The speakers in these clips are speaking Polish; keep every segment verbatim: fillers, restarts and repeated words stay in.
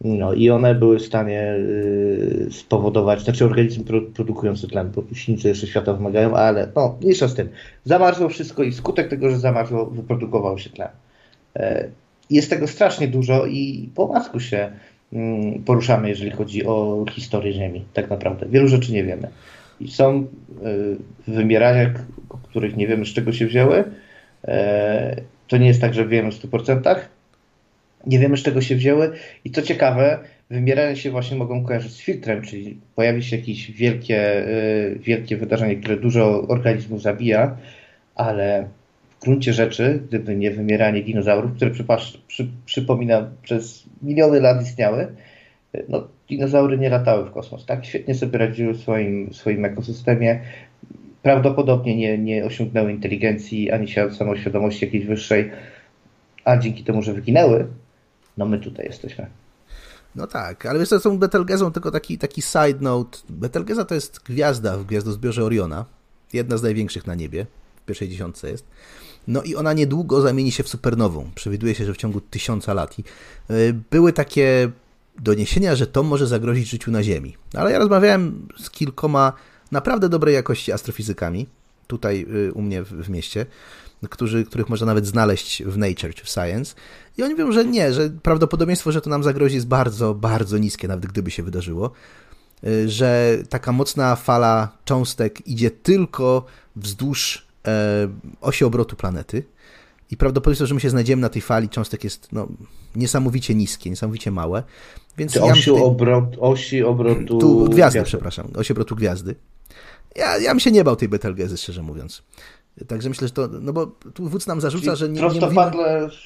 No i one były w stanie y, spowodować, znaczy organizm pro, produkujący tlen, bo silnice jeszcze światła wymagają, ale no, mniejsza z tym. Zamarzło wszystko i skutek tego, że zamarzło, wyprodukował się tlen. Y, jest tego strasznie dużo i po masku się y, poruszamy, jeżeli chodzi o historię Ziemi, tak naprawdę. Wielu rzeczy nie wiemy. I są y, wymierania, o których nie wiemy, z czego się wzięły. Y, to nie jest tak, że wiemy w stu procentach. Nie wiemy, z czego się wzięły i co ciekawe, wymierania się właśnie mogą kojarzyć z filtrem, czyli pojawi się jakieś wielkie, wielkie wydarzenie, które dużo organizmów zabija, ale w gruncie rzeczy, gdyby nie wymieranie dinozaurów, które przypasz, przy, przypominam przez miliony lat istniały, no dinozaury nie latały w kosmos, tak? Świetnie sobie radziły w swoim, w swoim ekosystemie, prawdopodobnie nie, nie osiągnęły inteligencji ani samoświadomości jakiejś wyższej, a dzięki temu, że wyginęły, no my tutaj jesteśmy. No tak, ale wiesz co, z tą Betelgezą tylko taki, taki side note. Betelgeza to jest gwiazda w gwiazdozbiorze Oriona. Jedna z największych na niebie. W pierwszej dziesiątce jest. No i ona niedługo zamieni się w supernową. Przewiduje się, że w ciągu tysiąca lat. I były takie doniesienia, że to może zagrozić życiu na Ziemi. Ale ja rozmawiałem z kilkoma naprawdę dobrej jakości astrofizykami. Tutaj u mnie w, w mieście. Którzy, których można nawet znaleźć w Nature czy w Science. I oni mówią, że nie, że prawdopodobieństwo, że to nam zagrozi jest bardzo, bardzo niskie, nawet gdyby się wydarzyło. Że taka mocna fala cząstek idzie tylko wzdłuż e, osi obrotu planety i prawdopodobieństwo, że my się znajdziemy na tej fali cząstek jest no, niesamowicie niskie, niesamowicie małe. Więc Czy ja osi, tutaj... obrot, osi obrotu... Tu gwiazdy, gwiazdy, przepraszam, osi obrotu gwiazdy. Ja, ja bym się nie bał tej Betelgezy, szczerze mówiąc. Także myślę, że to, no bo tu wódz nam zarzuca, czyli że nie, prostopadle nie mówimy...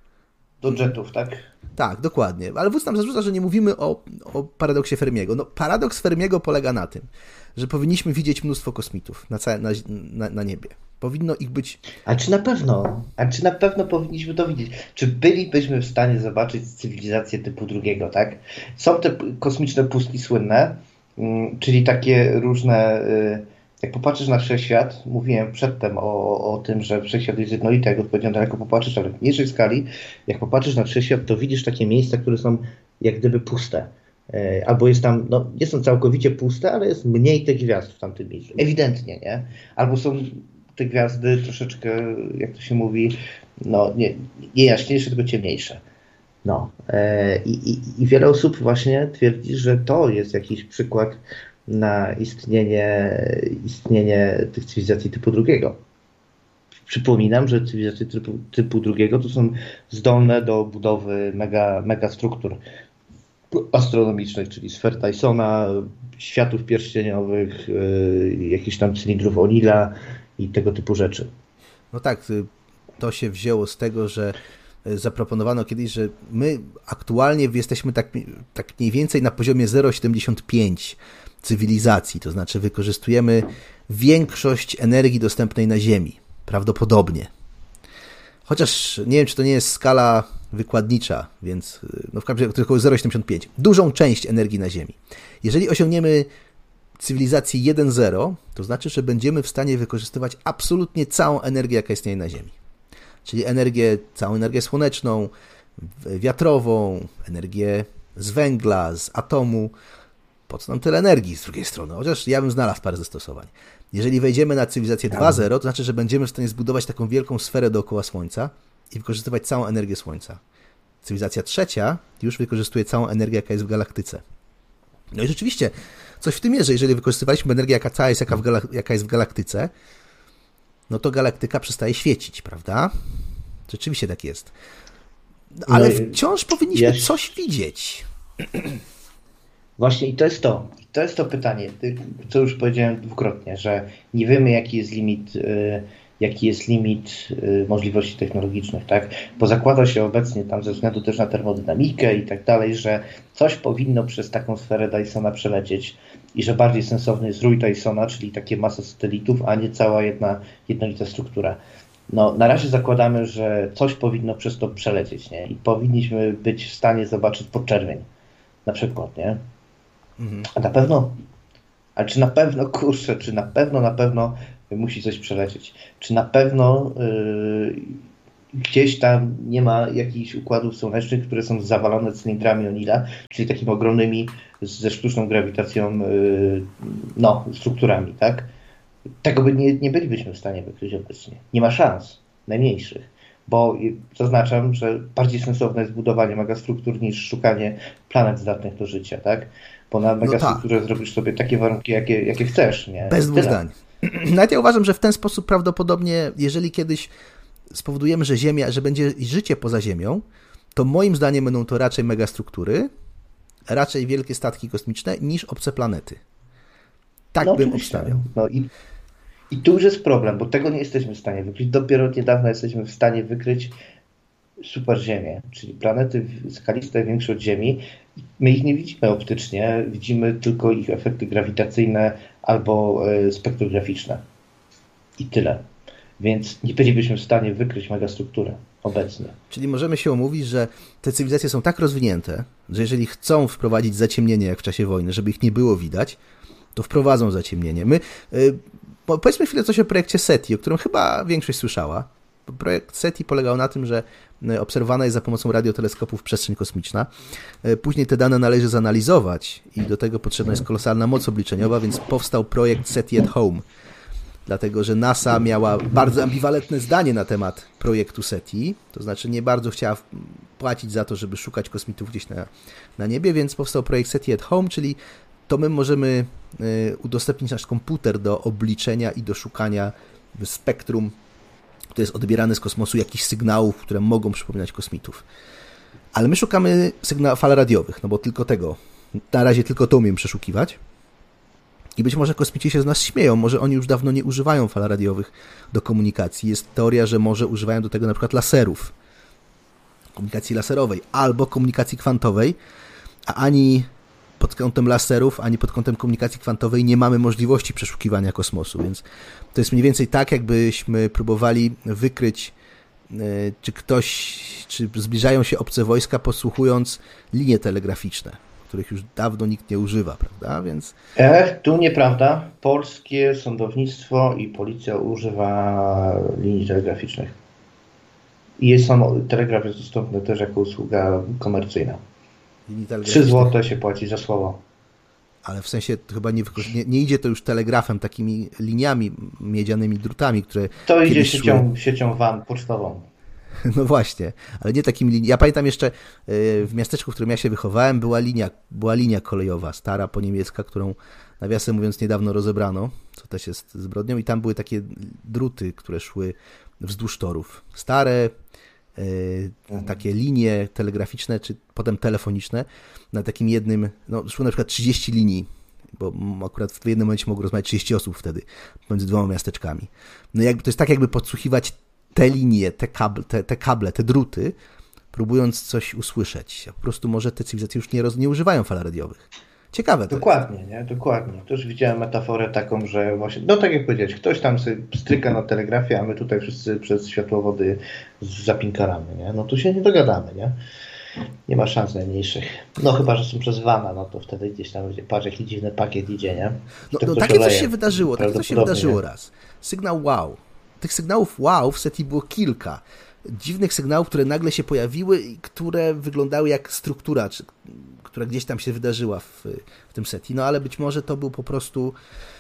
do jetów, tak? Tak, dokładnie. Ale wódz nam zarzuca, że nie mówimy o, o paradoksie Fermiego. No, paradoks Fermiego polega na tym, że powinniśmy widzieć mnóstwo kosmitów na, całe, na, na, na niebie. Powinno ich być... A czy na pewno? A czy na pewno powinniśmy to widzieć? Czy bylibyśmy w stanie zobaczyć cywilizację typu drugiego, tak? Są te kosmiczne pustki słynne, czyli takie różne... Jak popatrzysz na wszechświat, mówiłem przedtem o, o tym, że wszechświat jest jednolity, jak odpowiedziałem daleko popatrzysz, ale w mniejszej skali, jak popatrzysz na wszechświat, to widzisz takie miejsca, które są jak gdyby puste. Albo jest tam, no nie są całkowicie puste, ale jest mniej tych gwiazd w tamtym miejscu. Ewidentnie, nie? Albo są te gwiazdy troszeczkę, jak to się mówi, no nie, nie jaśniejsze, tylko ciemniejsze. No. I, i, i wiele osób właśnie twierdzi, że to jest jakiś przykład na istnienie, istnienie tych cywilizacji typu drugiego. Przypominam, że cywilizacje typu, typu drugiego to są zdolne do budowy mega, mega struktur astronomicznych, czyli sfer Dysona, światów pierścieniowych, yy, jakichś tam cylindrów O'Neilla i tego typu rzeczy. No tak, to się wzięło z tego, że zaproponowano kiedyś, że my aktualnie jesteśmy tak, tak mniej więcej na poziomie zero przecinek siedemdziesiąt pięć cywilizacji, to znaczy wykorzystujemy większość energii dostępnej na Ziemi, prawdopodobnie. Chociaż nie wiem, czy to nie jest skala wykładnicza, więc no w każdym razie tylko zero przecinek siedemdziesiąt pięć. Dużą część energii na Ziemi. Jeżeli osiągniemy cywilizację jeden zero, to znaczy, że będziemy w stanie wykorzystywać absolutnie całą energię, jaka istnieje na Ziemi. Czyli energię, całą energię słoneczną, wiatrową, energię z węgla, z atomu. Po co nam tyle energii z drugiej strony? Chociaż ja bym znalazł parę zastosowań. Jeżeli wejdziemy na cywilizację dwa zero, to znaczy, że będziemy w stanie zbudować taką wielką sferę dookoła Słońca i wykorzystywać całą energię Słońca. Cywilizacja trzecia już wykorzystuje całą energię, jaka jest w galaktyce. No i rzeczywiście, coś w tym jest, że jeżeli wykorzystywaliśmy energię, jaka cała jest, jaka, w galak- jaka jest w galaktyce, no to galaktyka przestaje świecić, prawda? Rzeczywiście tak jest. Ale no wciąż powinniśmy jest... coś widzieć. Właśnie i to jest to. To jest to pytanie, co już powiedziałem dwukrotnie, że nie wiemy, jaki jest limit, jaki jest limit możliwości technologicznych, tak? Bo zakłada się obecnie tam ze względu też na termodynamikę i tak dalej, że coś powinno przez taką sferę Dysona przelecieć i że bardziej sensowny jest rój Dysona, czyli takie masa satelitów, a nie cała jedna jednolita struktura. No, na razie zakładamy, że coś powinno przez to przelecieć, nie? I powinniśmy być w stanie zobaczyć podczerwień, na przykład, nie? Mhm. A na pewno, a czy na pewno, kurczę, czy na pewno, na pewno musi coś przelecieć? Czy na pewno yy, gdzieś tam nie ma jakichś układów słonecznych, które są zawalone cylindrami O'Neilla, czyli takimi ogromnymi ze sztuczną grawitacją no, strukturami, tak? Tego by nie, nie bylibyśmy w stanie wykryć obecnie. Nie ma szans, najmniejszych. Bo zaznaczam, że bardziej sensowne jest budowanie megastruktur niż szukanie planet zdatnych do życia, tak? Bo na megastrukturze no tak. zrobisz sobie takie warunki, jakie, jakie chcesz, nie? Bez dwóch zdań. Nawet ja uważam, że w ten sposób prawdopodobnie, jeżeli kiedyś spowodujemy, że Ziemia, że będzie życie poza Ziemią, to moim zdaniem będą to raczej megastruktury, raczej wielkie statki kosmiczne niż obce planety. Tak no, bym obstawiał. No i, I tu już jest problem, bo tego nie jesteśmy w stanie wykryć. Dopiero niedawno jesteśmy w stanie wykryć superziemię, czyli planety skaliste większe od Ziemi. My ich nie widzimy optycznie, widzimy tylko ich efekty grawitacyjne albo e, spektrograficzne. I tyle. Więc nie bylibyśmy w stanie wykryć megastrukturę obecnie. Czyli możemy się umówić, że te cywilizacje są tak rozwinięte, że jeżeli chcą wprowadzić zaciemnienie jak w czasie wojny, żeby ich nie było widać, to wprowadzą zaciemnienie. My, yy, powiedzmy chwilę coś o projekcie SETI, o którym chyba większość słyszała. Projekt SETI polegał na tym, że obserwowana jest za pomocą radioteleskopów przestrzeń kosmiczna. Później te dane należy zanalizować i do tego potrzebna jest kolosalna moc obliczeniowa, więc powstał projekt SETI at Home. Dlatego, że NASA miała bardzo ambiwalentne zdanie na temat projektu SETI, to znaczy nie bardzo chciała płacić za to, żeby szukać kosmitów gdzieś na, na niebie, więc powstał projekt SETI at Home, czyli to my możemy udostępnić nasz komputer do obliczenia i do szukania w spektrum, które jest odbierane z kosmosu, jakichś sygnałów, które mogą przypominać kosmitów. Ale my szukamy sygnałów fal radiowych, no bo tylko tego, na razie tylko to umiem przeszukiwać. I być może kosmici się z nas śmieją, może oni już dawno nie używają fal radiowych do komunikacji. Jest teoria, że może używają do tego na przykład laserów, komunikacji laserowej albo komunikacji kwantowej, a ani pod kątem laserów, ani pod kątem komunikacji kwantowej nie mamy możliwości przeszukiwania kosmosu, więc to jest mniej więcej tak, jakbyśmy próbowali wykryć, czy ktoś, czy zbliżają się obce wojska, posłuchując linie telegraficzne, których już dawno nikt nie używa, prawda? Więc... Ech, tu nieprawda. Polskie sądownictwo i policja używa linii telegraficznych. I jest sam telegraf jest dostępny też jako usługa komercyjna. trzy złote się płaci za słowo. Ale w sensie to chyba nie, nie, nie idzie to już telegrafem, takimi liniami, miedzianymi drutami, które... To idzie siecią, szły... siecią W A N pocztową. No właśnie, ale nie takimi liniami. Ja pamiętam jeszcze w miasteczku, w którym ja się wychowałem, była linia, była linia kolejowa, stara po niemiecka, którą nawiasem mówiąc niedawno rozebrano, co też jest zbrodnią, i tam były takie druty, które szły wzdłuż torów. Stare, mhm. takie linie telegraficzne, czy potem telefoniczne, na takim jednym, no szło na przykład trzydzieści linii, bo akurat w jednym momencie mogło rozmawiać trzydzieści osób wtedy, między dwoma miasteczkami. No jakby to jest tak, jakby podsłuchiwać te linie, te kable, te, te kable, te druty, próbując coś usłyszeć. Po prostu może te cywilizacje już nie, roz, nie używają fal radiowych. Ciekawe to Dokładnie, jest. nie? Dokładnie. To już widziałem metaforę taką, że właśnie, no tak jak powiedziałeś, ktoś tam sobie stryka na telegrafie, a my tutaj wszyscy przez światłowody zapinkaramy, nie? No tu się nie dogadamy, nie? Nie ma szans najmniejszych. No chyba, że są przez wana, no to wtedy gdzieś tam będzie, patrz jaki dziwny pakiet idzie, nie? No, no takie coś się wydarzyło, takie coś się wydarzyło raz. Sygnał wow. Tych sygnałów wow w SETI było kilka. Dziwnych sygnałów, które nagle się pojawiły i które wyglądały jak struktura, czy, która gdzieś tam się wydarzyła w, w tym SETI. No ale być może to był po prostu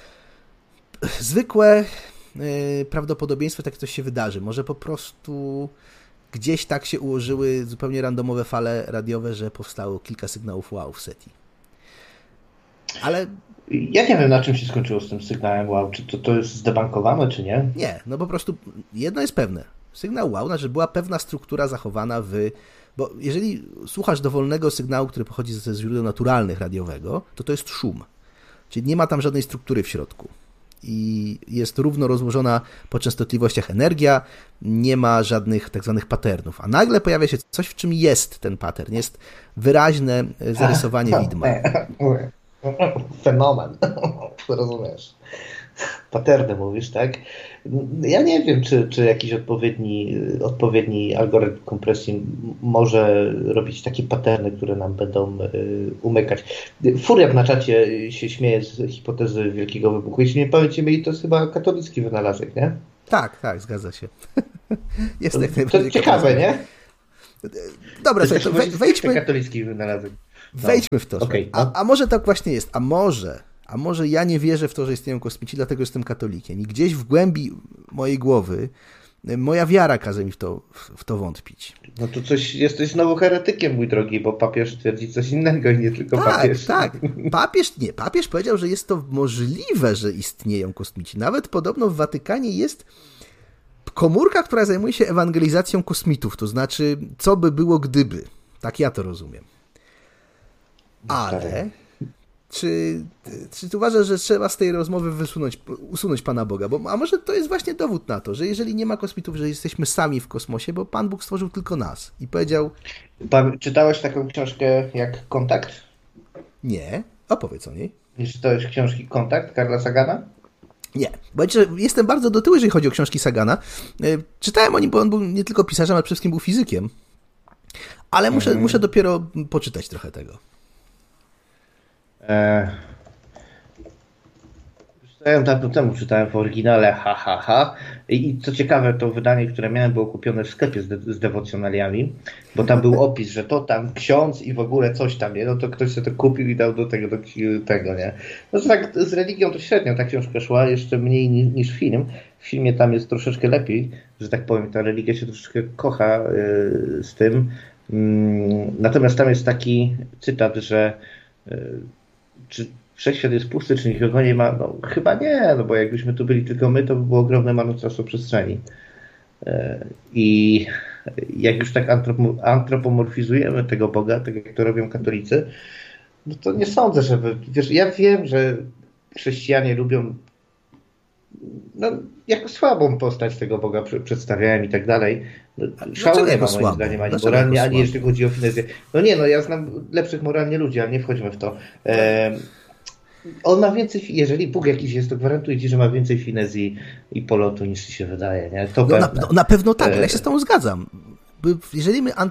zwykłe yy, prawdopodobieństwo, tak coś się wydarzy. Może po prostu gdzieś tak się ułożyły zupełnie randomowe fale radiowe, że powstało kilka sygnałów wow w SETI. Ale... Ja nie wiem, na czym się skończyło z tym sygnałem wow. Czy to, to jest zdebankowane, czy nie? Nie, no po prostu jedno jest pewne. Sygnał wow, znaczy była pewna struktura zachowana w... Bo jeżeli słuchasz dowolnego sygnału, który pochodzi ze źródeł naturalnych radiowego, to to jest szum. Czyli nie ma tam żadnej struktury w środku. I jest równo rozłożona po częstotliwościach energia, nie ma żadnych tak zwanych patternów. A nagle pojawia się coś, w czym jest ten pattern. Jest wyraźne zarysowanie widma. Fenomen. Rozumiesz. Paterny mówisz, tak? Ja nie wiem, czy, czy jakiś odpowiedni, odpowiedni algorytm kompresji może robić takie paterny, które nam będą y, umykać. Furiat na czacie się śmieje z hipotezy Wielkiego Wybuchu. Jeśli nie pamięcimy, to jest chyba katolicki wynalazek, nie? Tak, tak, zgadza się. Jest to, jak najbardziej to ciekawe, nie? Dobra, to słuchaj, to wejdźmy... katolickich wynalazek. No. Wejdźmy w to. Okay, no. a, a może tak właśnie jest, a może, a może ja nie wierzę w to, że istnieją kosmici, dlatego jestem katolikiem i gdzieś w głębi mojej głowy moja wiara każe mi w to, w to wątpić. No to coś, jesteś znowu heretykiem, mój drogi, bo papież twierdzi coś innego i nie tylko tak, papież. Tak, papież nie. Papież powiedział, że jest to możliwe, że istnieją kosmici. Nawet podobno w Watykanie jest komórka, która zajmuje się ewangelizacją kosmitów, to znaczy, co by było gdyby. Tak ja to rozumiem. Ale czy, czy ty uważasz, że trzeba z tej rozmowy wysunąć, usunąć Pana Boga? Bo, a może to jest właśnie dowód na to, że jeżeli nie ma kosmitów, że jesteśmy sami w kosmosie, bo Pan Bóg stworzył tylko nas i powiedział... Czytałeś taką książkę jak Kontakt? Nie. Opowiedz o niej. Nie czytałeś książki Kontakt Carla Sagana? Nie, bo jestem bardzo do tyłu, jeżeli chodzi o książki Sagana. Czytałem o nim, bo on był nie tylko pisarzem, ale przede wszystkim był fizykiem. Ale muszę, mhm. muszę dopiero poczytać trochę tego. Czytałem dawno temu, czytałem w oryginale, ha, ha, ha. I co ciekawe, to wydanie, które miałem, było kupione w sklepie z, de- z dewocjonaliami, bo tam był opis, że to tam ksiądz i w ogóle coś tam, nie? No to ktoś sobie to kupił i dał do tego, do tego, nie? No to tak z religią to średnio ta książka szła, jeszcze mniej niż, niż film. W filmie tam jest troszeczkę lepiej, że tak powiem, ta religia się troszeczkę kocha yy, z tym. Yy, natomiast tam jest taki cytat, że yy, czy wszechświat jest pusty, czy nikogo nie ma? No chyba nie, no bo jakbyśmy tu byli tylko my, to by było ogromne marnotrawstwo przestrzeni. I jak już tak antropomorfizujemy tego Boga, tak jak to robią katolicy, no to nie sądzę, żeby... Wiesz, ja wiem, że chrześcijanie lubią no, jako słabą postać tego Boga przedstawiałem i tak dalej. No, szału nie ma moim zdaniem, ani moralnie, ani jeśli chodzi o finezję. No nie, no ja znam lepszych moralnie ludzi, ale nie wchodźmy w to. E, on ma więcej, jeżeli Bóg jakiś jest, to gwarantuje ci, że ma więcej finezji i polotu niż ci się wydaje. Nie? To no, na, no, na pewno tak, ale ja się z tą zgadzam. Jeżeli my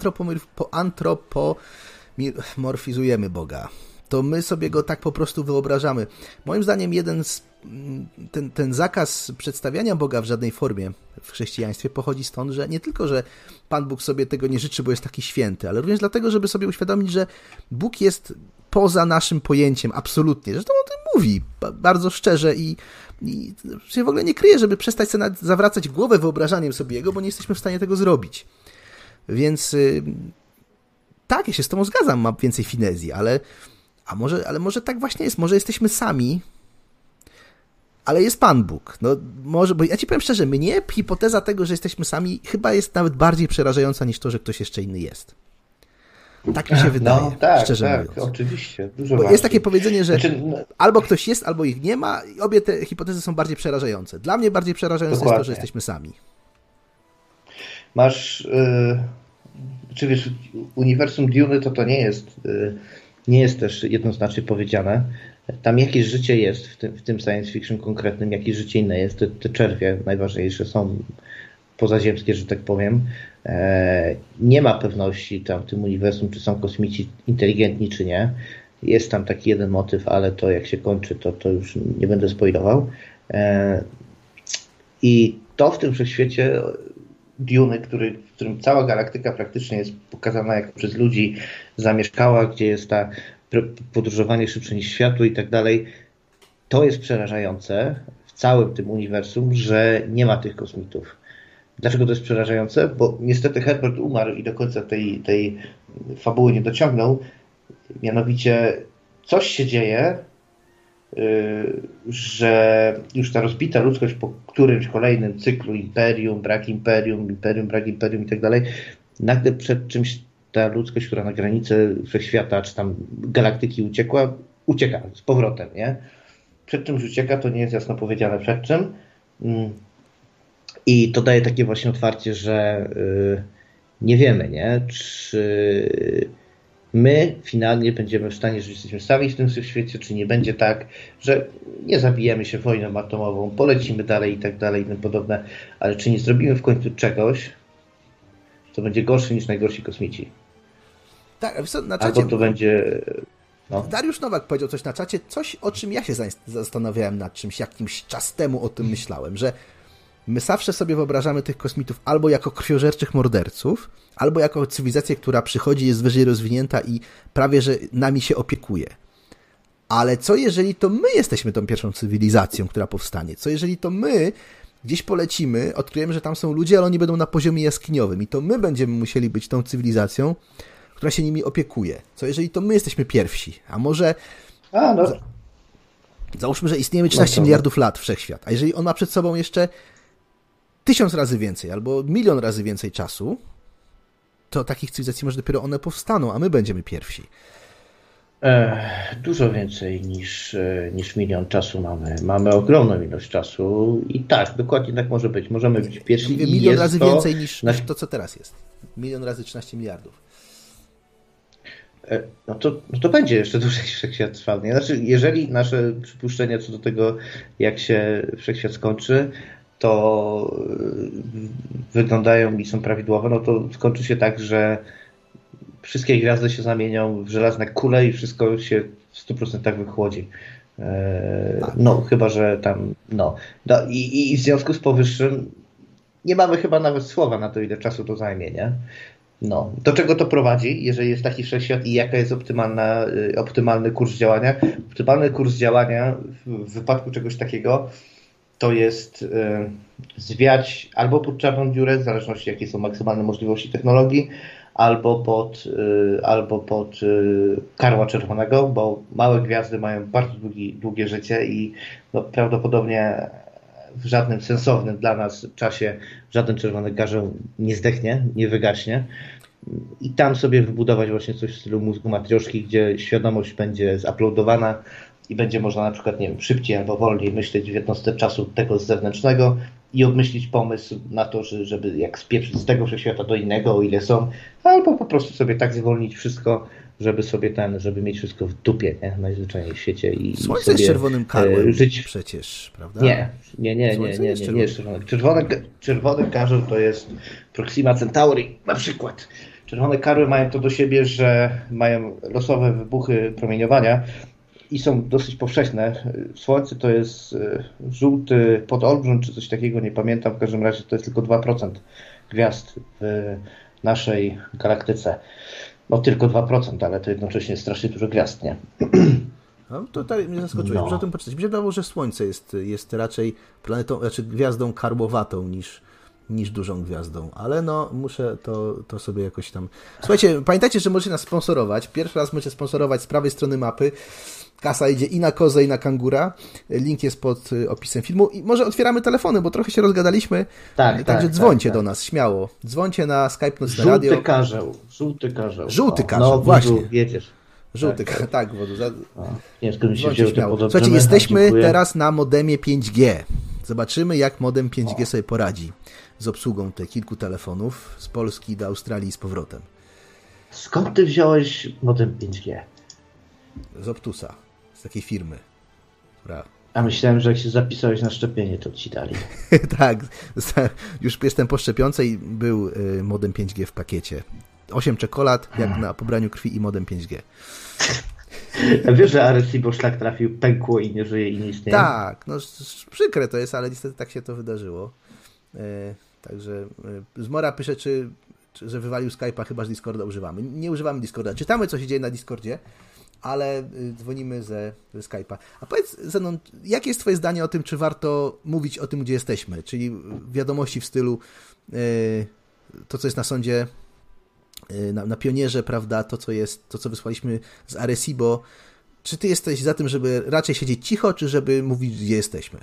antropomorfizujemy Boga, to my sobie go tak po prostu wyobrażamy. Moim zdaniem jeden z, ten, ten zakaz przedstawiania Boga w żadnej formie w chrześcijaństwie pochodzi stąd, że nie tylko, że Pan Bóg sobie tego nie życzy, bo jest taki święty, ale również dlatego, żeby sobie uświadomić, że Bóg jest poza naszym pojęciem, absolutnie. Zresztą on o tym mówi bardzo szczerze i, i się w ogóle nie kryje, żeby przestać sobie zawracać głowę wyobrażaniem sobie Jego, bo nie jesteśmy w stanie tego zrobić. Więc tak, ja się z tobą zgadzam, ma więcej finezji, ale A może, ale może tak właśnie jest, może jesteśmy sami, ale jest Pan Bóg. No może, bo ja ci powiem szczerze, mnie hipoteza tego, że jesteśmy sami, chyba jest nawet bardziej przerażająca niż to, że ktoś jeszcze inny jest. Tak mi się wydaje, no, tak, szczerze tak, mówiąc. Oczywiście. Dużo bo jest takie powiedzenie, że znaczy, no... albo ktoś jest, albo ich nie ma i obie te hipotezy są bardziej przerażające. Dla mnie bardziej przerażające Dokładnie. jest to, że jesteśmy sami. Masz, yy, czy wiesz, uniwersum Duny to to nie jest... Yy, nie jest też jednoznacznie powiedziane. Tam jakieś życie jest, w tym, w tym science fiction konkretnym, jakieś życie inne jest. Te, te czerwie najważniejsze są pozaziemskie, że tak powiem. E, nie ma pewności tam w tym uniwersum, czy są kosmici inteligentni, czy nie. Jest tam taki jeden motyw, ale to jak się kończy, to, to już nie będę spoilował. E, I to w tym wszechświecie Duny, który, w którym cała galaktyka praktycznie jest pokazana jak przez ludzi zamieszkała, gdzie jest ta podróżowanie szybsze niż światło i tak dalej, to jest przerażające w całym tym uniwersum, że nie ma tych kosmitów. Dlaczego to jest przerażające? Bo niestety Herbert umarł i do końca tej, tej fabuły nie dociągnął. Mianowicie coś się dzieje, że już ta rozbita ludzkość po którymś kolejnym cyklu imperium, brak imperium, imperium, brak imperium i tak dalej, nagle przed czymś ta ludzkość, która na granicę wszechświata czy tam galaktyki uciekła, ucieka z powrotem, nie? Przed czymś ucieka, to nie jest jasno powiedziane przed czym. I to daje takie właśnie otwarcie, że nie wiemy, nie? Czy my finalnie będziemy w stanie, że jesteśmy sami w tym świecie, czy nie będzie tak, że nie zabijemy się wojną atomową, polecimy dalej i tak dalej i tym podobne, ale czy nie zrobimy w końcu czegoś, co będzie gorsze niż najgorsi kosmici. Tak, na czacie... Albo to będzie... No. Dariusz Nowak powiedział coś na czacie, coś o czym ja się zastanawiałem nad czymś, jakimś czas temu o tym myślałem, że my zawsze sobie wyobrażamy tych kosmitów albo jako krwiożerczych morderców, albo jako cywilizację, która przychodzi, jest wyżej rozwinięta i prawie, że nami się opiekuje. Ale co jeżeli to my jesteśmy tą pierwszą cywilizacją, która powstanie? Co jeżeli to my gdzieś polecimy, odkryjemy, że tam są ludzie, ale oni będą na poziomie jaskiniowym i to my będziemy musieli być tą cywilizacją, która się nimi opiekuje. Co jeżeli to my jesteśmy pierwsi? A może... A, no. Za... Załóżmy, że istniejemy trzynaście miliardów lat wszechświat, a jeżeli on ma przed sobą jeszcze tysiąc razy więcej albo milion razy więcej czasu, to takich cywilizacji może dopiero one powstaną, a my będziemy pierwsi. E, dużo więcej niż, niż milion czasu mamy. Mamy ogromną ilość czasu i tak, dokładnie tak może być. Możemy być pierwsi. Mówię, i milion jest razy to więcej niż, na... niż to, co teraz jest. Milion razy trzynaście miliardów. E, no to, no to będzie jeszcze dłużej wszechświat trwał. Nie? Znaczy, jeżeli nasze przypuszczenia co do tego, jak się wszechświat skończy, to wyglądają i są prawidłowe, no to skończy się tak, że wszystkie gwiazdy się zamienią w żelazne kule i wszystko się w stu procentach wychłodzi. No, chyba że tam, no. no i, I w związku z powyższym nie mamy chyba nawet słowa na to, ile czasu to zajmie, nie? No. Do czego to prowadzi, jeżeli jest taki wszechświat i jaka jest optymalna, optymalny kurs działania? Optymalny kurs działania w wypadku czegoś takiego to jest y, zwiać albo pod czarną dziurę, w zależności jakie są maksymalne możliwości technologii, albo pod, y, albo pod y, karła czerwonego, bo małe gwiazdy mają bardzo długi, długie życie i no, prawdopodobnie w żadnym sensownym dla nas czasie żaden czerwony karzeł nie zdechnie, nie wygaśnie. I tam sobie wybudować właśnie coś w stylu mózgu matrioszki, gdzie świadomość będzie zuploadowana i będzie można na przykład, nie wiem, szybciej albo wolniej myśleć w jednostce czasu tego zewnętrznego i obmyślić pomysł na to, że, żeby jak spieprzyć z tego wszechświata do innego, o ile są, albo po prostu sobie tak zwolnić wszystko, żeby sobie ten, żeby mieć wszystko w dupie, nie? Najzwyczajniej w świecie i Słońce sobie jest czerwonym karłem żyć przecież, prawda? Nie, nie, nie, nie, nie, nie, nie jest czerwony. Czerwony, czerwony karzeł to jest Proxima Centauri na przykład. Czerwone karły mają to do siebie, że mają losowe wybuchy promieniowania i są dosyć powszechne. Słońce to jest żółty podolbrzym, czy coś takiego, nie pamiętam. W każdym razie to jest tylko dwa procent gwiazd w naszej galaktyce. No tylko dwa procent, ale to jednocześnie jest strasznie dużo gwiazd, nie? No, tutaj mnie zaskoczyłeś. No. Muszę o tym poczytać. Mi się wydawało, że Słońce jest, jest raczej planetą, znaczy gwiazdą karłowatą niż, niż dużą gwiazdą, ale no muszę to, to sobie jakoś tam... Słuchajcie, pamiętajcie, że możecie nas sponsorować. Pierwszy raz możecie sponsorować z prawej strony mapy. Kasa idzie i na kozę, i na kangura. Link jest pod opisem filmu. I może otwieramy telefony, bo trochę się rozgadaliśmy. Tak, Także tak, dzwońcie tak, do tak. nas, śmiało. Dzwońcie na Skype Nocne Radio. Żółty karzeł. Żółty karzeł. Żółty karzeł, no, właśnie. Jedziesz. Żółty karzeł, tak, tak wodu. Za... Nie, skąd mi się wzięło to podobne. Słuchajcie, jesteśmy Dziękuję. teraz na modemie pięć G. Zobaczymy, jak modem pięć G o. sobie poradzi z obsługą tych kilku telefonów z Polski do Australii i z powrotem. Skąd ty wziąłeś modem pięć G? Z Optusa, z takiej firmy. Która... A myślałem, że jak się zapisałeś na szczepienie, to ci dali. Tak, już jestem po szczepionce i był modem pięć G w pakiecie. osiem czekolad, jak na pobraniu krwi i modem pięć G. A wiesz, że Arecibo szlak trafił, pękło i nie żyje i nie istnieje? Tak, no przykre to jest, ale niestety tak się to wydarzyło. E, także e, Zmora pisze, czy, czy, że wywalił Skype'a, chyba że Discorda używamy. Nie używamy Discorda. Czytamy, co się dzieje na Discordzie, ale y, dzwonimy ze, ze Skype'a. A powiedz, Zenon, jakie jest twoje zdanie o tym, czy warto mówić o tym, gdzie jesteśmy? Czyli wiadomości w stylu y, to, co jest na sądzie, y, na, na Pionierze, prawda, to, co jest, to, co wysłaliśmy z Arecibo. Czy ty jesteś za tym, żeby raczej siedzieć cicho, czy żeby mówić, gdzie jesteśmy?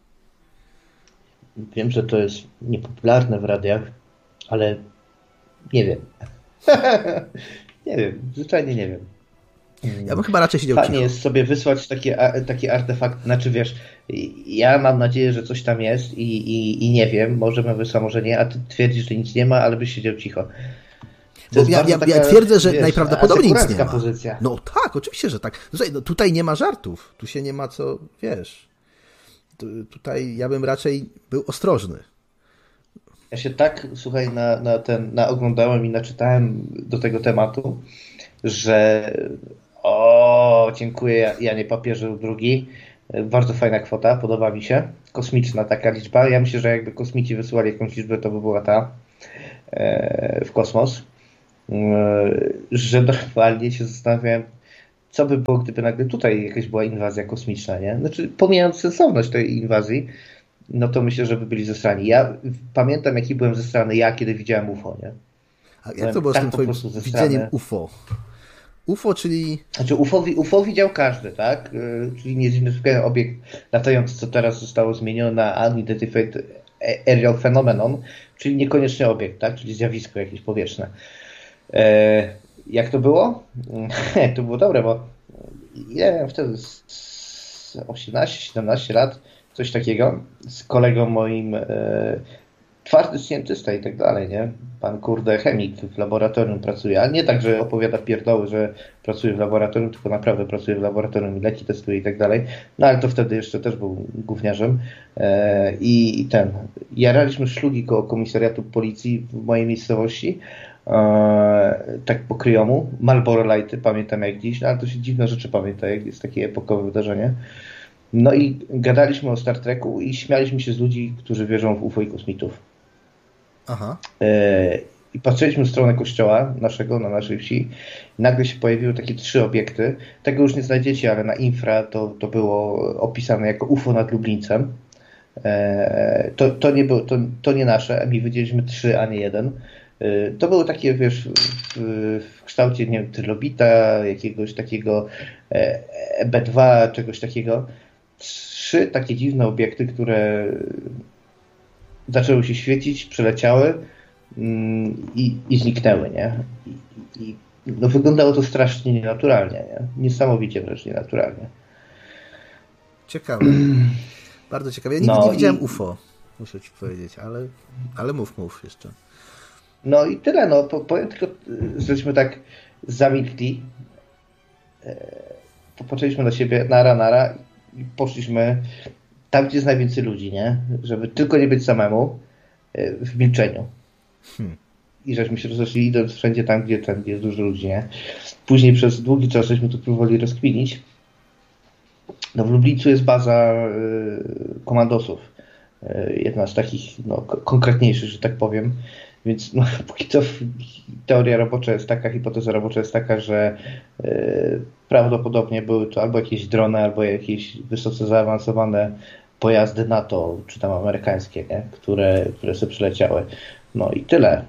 Wiem, że to jest niepopularne w radiach, ale nie wiem. nie wiem, zwyczajnie nie wiem. Ja bym chyba raczej siedział Fajnie cicho. jest sobie wysłać takie, taki artefakt, znaczy wiesz, ja mam nadzieję, że coś tam jest i, i, i nie wiem, może bym wysłał, może nie, a ty twierdzisz, że nic nie ma, ale byś siedział cicho. Bo ja, ja, taka, ja twierdzę, że wiesz, najprawdopodobniej nic nie ma. Pozycja. No tak, oczywiście, że tak. No, tutaj nie ma żartów, tu się nie ma co, wiesz, tutaj ja bym raczej był ostrożny. Ja się tak, słuchaj, na, na ten, na oglądałem i naczytałem do tego tematu, że o, dziękuję Janie Papieżu drugi, Bardzo fajna kwota, podoba mi się. Kosmiczna taka liczba. Ja myślę, że jakby kosmici wysyłali jakąś liczbę, to by była ta w kosmos. Że normalnie się zastanawiałem, co by było, gdyby nagle tutaj jakaś była inwazja kosmiczna, nie? Znaczy, pomijając sensowność tej inwazji, no to myślę, że by byli zesrani. Ja pamiętam, jaki byłem zesrany ja, kiedy widziałem U F O, nie? A jak to było z tym twoim widzeniem U F O? U F O, czyli... Znaczy U F O, U F O widział każdy, tak? Czyli niezidentyfikowany obiekt latający, co teraz zostało zmienione na Unidentified Aerial Phenomenon, czyli niekoniecznie obiekt, tak? Czyli zjawisko jakieś powietrzne. E, jak to było? To było dobre, bo ja miałem wtedy osiemnaście siedemnaście lat, coś takiego, z kolegą moim e, twardy scientysta i tak dalej, nie? Pan kurde chemik w laboratorium pracuje, ale nie tak, że opowiada pierdoły, że pracuje w laboratorium, tylko naprawdę pracuje w laboratorium i leki testuje i tak dalej. No ale to wtedy jeszcze też był gówniarzem. E, i, I ten, jaraliśmy szlugi koło komisariatu policji w mojej miejscowości, e, tak po kryjomu, Marlboro Lighty, pamiętam jak dziś, no, ale to się dziwne rzeczy pamięta, jak jest takie epokowe wydarzenie. No i gadaliśmy o Star Treku i śmialiśmy się z ludzi, którzy wierzą w U F O i kosmitów. Aha. E, I patrzyliśmy w stronę kościoła naszego, na naszej wsi. I nagle się pojawiły takie trzy obiekty. Tego już nie znajdziecie, ale na infra to, to było opisane jako U F O nad Lublińcem. E, to, to, nie było, to, to nie nasze, my widzieliśmy trzy, a nie jeden. E, to były takie, wiesz, w, w kształcie, nie wiem, trylobita, jakiegoś takiego e, B dwa, czegoś takiego. Trzy takie dziwne obiekty, które zaczęły się świecić, przeleciały mm, i, i zniknęły, nie? I, i, no wyglądało to strasznie nienaturalnie, nie? Niesamowicie wręcz nienaturalnie. Ciekawe. Bardzo ciekawe. Ja nigdy no nie widziałem i, U F O, muszę ci powiedzieć, ale, ale mów, mów jeszcze. No i tyle, no. Powiem tylko, żeśmy tak zamilkli, popatrzyliśmy na siebie nara, nara i poszliśmy tam, gdzie jest najwięcej ludzi, nie? Żeby tylko nie być samemu w milczeniu. Hmm. I żeśmy się rozeszli idąc wszędzie tam, gdzie, tam, gdzie jest dużo ludzi, nie? Później przez długi czas żeśmy to próbowali rozkminić. No w Lublińcu jest baza y, komandosów. Y, jedna z takich no, konkretniejszych, że tak powiem. Więc no, póki co teoria robocza jest taka, hipoteza robocza jest taka, że y, prawdopodobnie były to albo jakieś drony, albo jakieś wysoce zaawansowane pojazdy NATO, czy tam amerykańskie, nie? Które, które sobie przyleciały. No i tyle.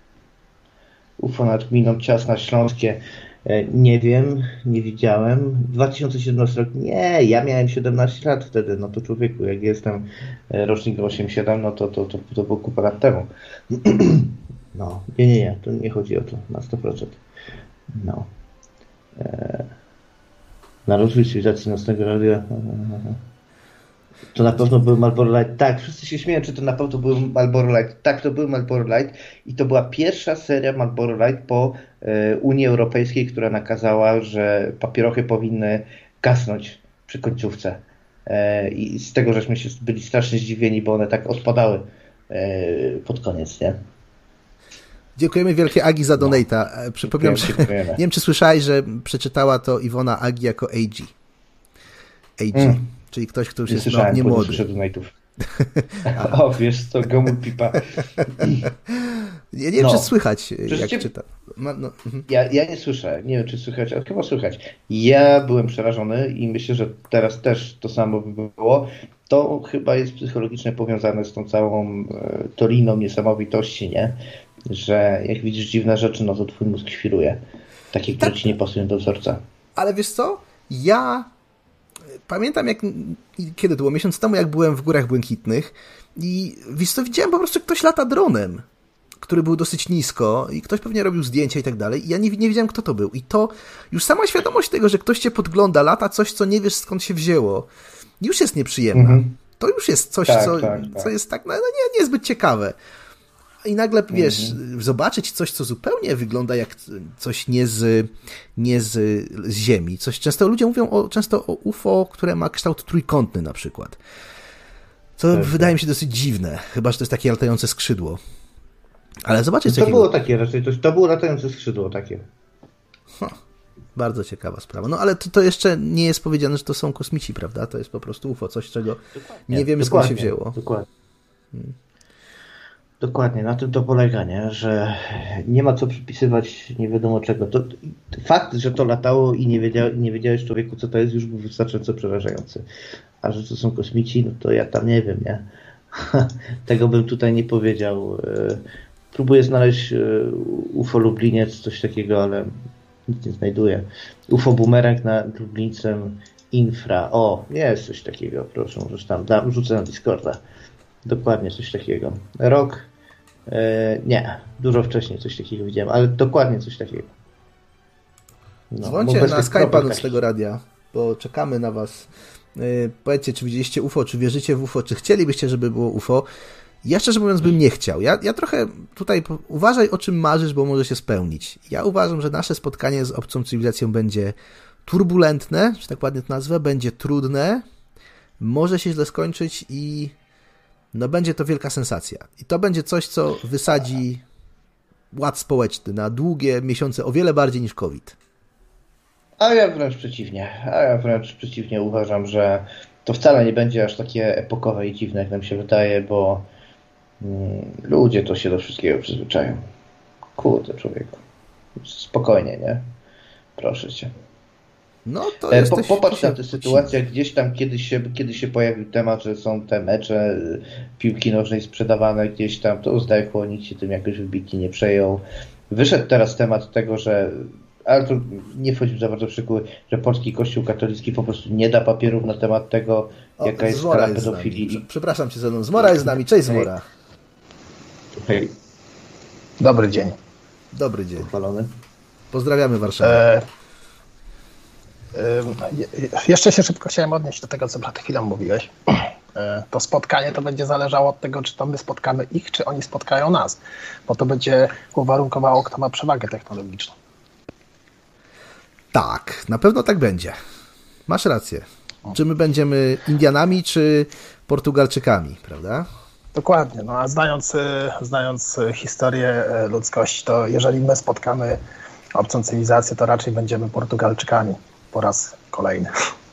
U F O nad gminą Ciasna Śląskie. Nie wiem, nie widziałem. dwa tysiące siedemnasty rok. Nie, ja miałem siedemnaście lat wtedy. No to człowieku, jak jestem rocznik osiemdziesiąt siedem, no to to, to, to było kupę lat temu. No, nie, nie, nie. To nie chodzi o to na sto procent. No. Eee, na rozwój cywilizacji nocnego radia. To na pewno był Marlboro Light. Tak, wszyscy się śmieją, czy to na pewno był Marlboro Light. Tak, to był Marlboro Light i to była pierwsza seria Marlboro Light po e, Unii Europejskiej, która nakazała, że papierochy powinny gasnąć przy końcówce. E, I z tego żeśmy się byli strasznie zdziwieni, bo one tak odpadały e, pod koniec, nie? Dziękujemy wielkie Agi za donata. No. Przypomniałem, że nie wiem, czy słyszałeś, że przeczytała to Iwona Agi jako A G. A G. Mm. Czyli ktoś, kto już nie jest no, nie młody. O, wiesz co, gomu pipa. Ja nie wiem, no. czy słychać, Przecież jak cię... czytam. No, no. ja, ja nie słyszę, nie wiem, czy słychać, ale chyba słychać. Ja byłem przerażony i myślę, że teraz też to samo by było. To chyba jest psychologicznie powiązane z tą całą e, toriną niesamowitości, nie? Że jak widzisz dziwne rzeczy, no to twój mózg świruje. Takie, które tak. ci nie pasują do wzorca. Ale wiesz co? Ja pamiętam, jak kiedy to było? Miesiąc temu, jak byłem w Górach Błękitnych i wiesz co, widziałem po prostu, jak ktoś lata dronem, który był dosyć nisko i ktoś pewnie robił zdjęcia i tak dalej i ja nie, nie wiedziałem, kto to był. I to już sama świadomość tego, że ktoś cię podgląda, lata coś, co nie wiesz, skąd się wzięło, już jest nieprzyjemna. Mhm. To już jest coś, tak, co, tak, tak. co jest tak no, nie, niezbyt ciekawe. I nagle, wiesz, mhm. zobaczyć coś, co zupełnie wygląda jak coś nie z, nie z, z Ziemi. Coś, często ludzie mówią o, często o U F O, które ma kształt trójkątny na przykład. Co tak, wydaje tak. mi się dosyć dziwne, chyba że to jest takie latające skrzydło. Ale zobaczcie, co To takiego... było takie raczej, to, to było latające skrzydło takie. Huh. Bardzo ciekawa sprawa. No ale to, to jeszcze nie jest powiedziane, że to są kosmici, prawda? To jest po prostu U F O, coś, czego dokładnie, nie wiemy, skąd się wzięło. Dokładnie. Hmm. Dokładnie, na tym to polega, nie? Że nie ma co przypisywać nie wiadomo czego. To, fakt, że to latało i nie, wiedział, nie wiedziałeś człowieku, co to jest, już był wystarczająco przerażający. A że to są kosmici, no to ja tam nie wiem, nie? Tego bym tutaj nie powiedział. Próbuję znaleźć U F O Lubliniec, coś takiego, ale nic nie znajduję. U F O Bumerang nad Lublińcem Infra. O, jest coś takiego, proszę, możesz tam, dam, rzucę na Discorda. Dokładnie coś takiego. Rok, e, nie, dużo wcześniej coś takiego widziałem, ale dokładnie coś takiego. No, dzwońcie na Skype'a z tego radia, bo czekamy na was. E, powiedzcie, czy widzieliście U F O, czy wierzycie w U F O, czy chcielibyście, żeby było U F O. Ja szczerze mówiąc bym nie chciał. Ja, ja trochę tutaj uważaj, o czym marzysz, bo może się spełnić. Ja uważam, że nasze spotkanie z obcą cywilizacją będzie turbulentne, że tak ładnie to nazwę, będzie trudne, może się źle skończyć i no będzie to wielka sensacja. I to będzie coś, co wysadzi ład społeczny na długie miesiące, o wiele bardziej niż COVID. A ja wręcz przeciwnie. A ja wręcz przeciwnie uważam, że to wcale nie będzie aż takie epokowe i dziwne, jak nam się wydaje, bo mm, ludzie to się do wszystkiego przyzwyczają. Kurde, człowieku. Spokojnie, nie? Proszę cię. No to jest. Po, popatrz na tę sytuację, gdzieś tam kiedyś się, kiedyś się pojawił temat, że są te mecze piłki nożnej sprzedawane gdzieś tam, to zdechło, nikt się tym jakoś wybitnie nie przejął. Wyszedł teraz temat tego, że, ale to nie wchodzi za bardzo w szczegóły, że polski kościół katolicki po prostu nie da papierów na temat tego, o, jaka jest skala pedofilii. Przepraszam cię za mną, Zmora jest z nami, cześć Zmora. Hej. Dobry dzień. Dobry dzień. Pochwalony. Pozdrawiamy Warszawę. E... Jeszcze się szybko chciałem odnieść do tego, co przed chwilą mówiłeś. To spotkanie to będzie zależało od tego, czy to my spotkamy ich, czy oni spotkają nas, bo to będzie uwarunkowało, kto ma przewagę technologiczną. Tak, na pewno tak będzie. Masz rację. Czy my będziemy Indianami, czy Portugalczykami, prawda? Dokładnie. No a znając, znając historię ludzkości, to jeżeli my spotkamy obcą cywilizację, to raczej będziemy Portugalczykami po raz kolejny.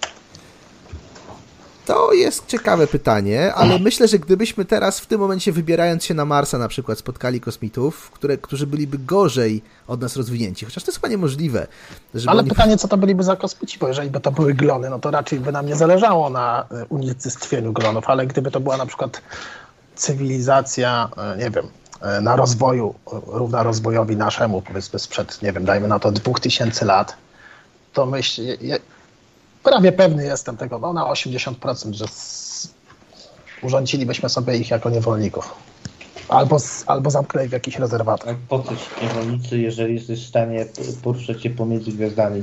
To jest ciekawe pytanie, ale myślę, że gdybyśmy teraz w tym momencie, wybierając się na Marsa na przykład, spotkali kosmitów, które, którzy byliby gorzej od nas rozwinięci, chociaż to jest chyba niemożliwe. Ale oni... pytanie, co to byliby za kosmici, bo jeżeli by to były glony, no to raczej by nam nie zależało na unicestwieniu glonów, ale gdyby to była na przykład cywilizacja, nie wiem, na rozwoju, równa rozwojowi naszemu, powiedzmy sprzed, nie wiem, dajmy na to dwóch tysięcy lat, to myślę, je, prawie pewny jestem tego, no na osiemdziesiąt procent, że z, urządzilibyśmy sobie ich jako niewolników. Albo, z, albo zamknęli w jakichś rezerwatach. Po co ci niewolnicy, jeżeli jesteś w stanie poruszać się pomiędzy gwiazdami?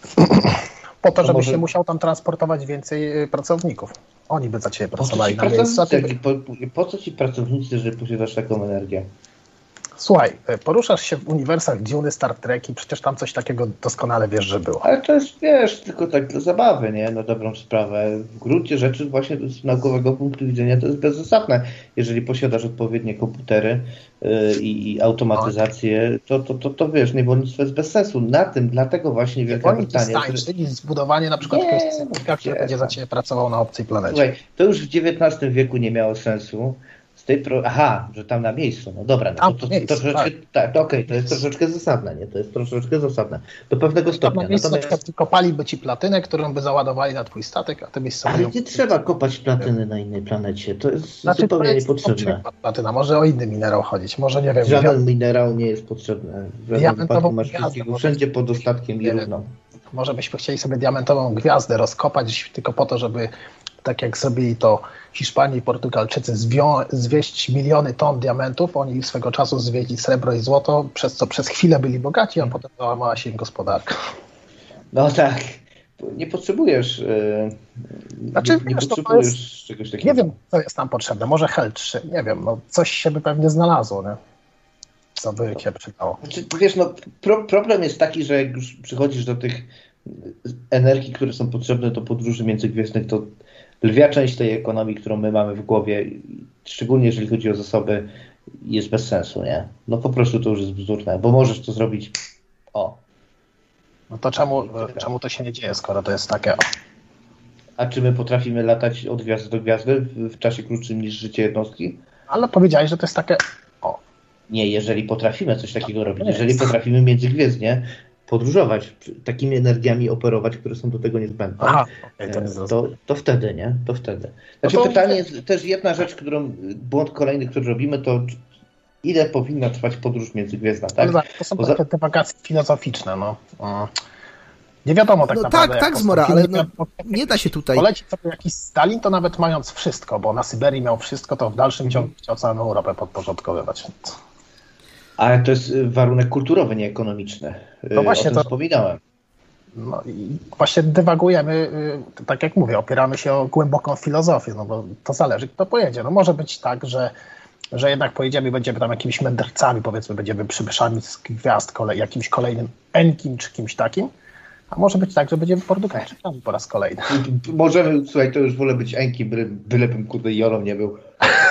Po to, żebyś może... się musiał tam transportować więcej pracowników. Oni by za ciebie pracowali na miejscu. Po, po co ci pracownicy, jeżeli posiadasz taką energię? Słuchaj, poruszasz się w uniwersach Duny, Star Trek i przecież tam coś takiego doskonale wiesz, że było. Ale to jest, wiesz, tylko tak dla zabawy, nie? Na dobrą sprawę. W gruncie rzeczy właśnie z naukowego punktu widzenia to jest bezzasadne. Jeżeli posiadasz odpowiednie komputery yy, i automatyzację, to, to, to, to wiesz, niewolnictwo jest bez sensu. Na tym, dlatego właśnie Wielka Brytania... Że... czyli zbudowanie na przykład jakiegoś cyklika, który będzie za ciebie pracował na obcej planecie. Słuchaj, to już w dziewiętnastym wieku nie miało sensu. Tej pro... Aha, że tam na miejscu, no dobra, no to, to, to, to troszeczkę, tak, to okej, okay, to jest troszeczkę zasadne, nie? To jest troszeczkę zasadne. Do pewnego stopnia. Na miejscu natomiast... kopaliby ci platynę, którą by załadowali na twój statek, a ty byś sobie... Ale nie trzeba kopać platyny na innej planecie, to jest znaczy, zupełnie jest niepotrzebne. Platyna, może o inny minerał chodzić, może nie wiem... Żaden minerał nie jest potrzebny. W żadnym wypadku masz wszystkiego, wszędzie pod dostatkiem i równo. Może byśmy chcieli sobie diamentową gwiazdę rozkopać tylko po to, żeby tak jak zrobili to Hiszpanie i Portugalczycy, zwią- zwieść miliony ton diamentów, oni swego czasu zwieźli srebro i złoto, przez co przez chwilę byli bogaci, a potem załamała się im gospodarka. No tak, nie potrzebujesz, yy, znaczy, nie, nie wiesz, potrzebujesz jest, czegoś takiego. Nie wiem, co jest tam potrzebne, może Hel trzy, nie wiem, no coś się by pewnie znalazło, nie? Co by się przydało. Znaczy, wiesz, no pro, problem jest taki, że jak już przychodzisz do tych energii, które są potrzebne do podróży międzygwiezdnych, to lwia część tej ekonomii, którą my mamy w głowie, szczególnie jeżeli chodzi o zasoby, jest bez sensu, nie? No po prostu to już jest bzdurne, bo możesz to zrobić o. No to czemu, czemu to się nie dzieje, skoro to jest takie... A czy my potrafimy latać od gwiazdy do gwiazdy w, w czasie krótszym niż życie jednostki? Ale powiedziałeś, że to jest takie... O. Nie, jeżeli potrafimy coś takiego robić, jeżeli potrafimy międzygwiezdnie podróżować, takimi energiami operować, które są do tego niezbędne, Aha, okay, to, to, to wtedy, nie? To wtedy. Znaczy no to... pytanie jest też jedna rzecz, którą, błąd kolejny, który robimy, to ile powinna trwać podróż międzygwiezdna, tak? No, to są Poza... takie te wakacje filozoficzne, no. Nie wiadomo tak no naprawdę. Tak, tak, Zmora, ale no, nie da się tutaj... Poleci sobie jakiś Stalin, to nawet mając wszystko, bo na Syberii miał wszystko, to w dalszym ciągu chciał całą Europę podporządkowywać. Ale to jest warunek kulturowy, nie ekonomiczny. No właśnie, o tym to wspominałem. No i właśnie dywagujemy, tak jak mówię, opieramy się o głęboką filozofię, no bo to zależy, kto pojedzie. No może być tak, że, że jednak pojedziemy i będziemy tam jakimiś mędrcami, powiedzmy, będziemy przybyszami z gwiazd, kolej, jakimś kolejnym Enkim czy kimś takim, a może być tak, że będziemy Portugalczykami po raz kolejny. Możemy, słuchaj, to już wolę być Enkim, byle, bylebym kurde Jolą nie był.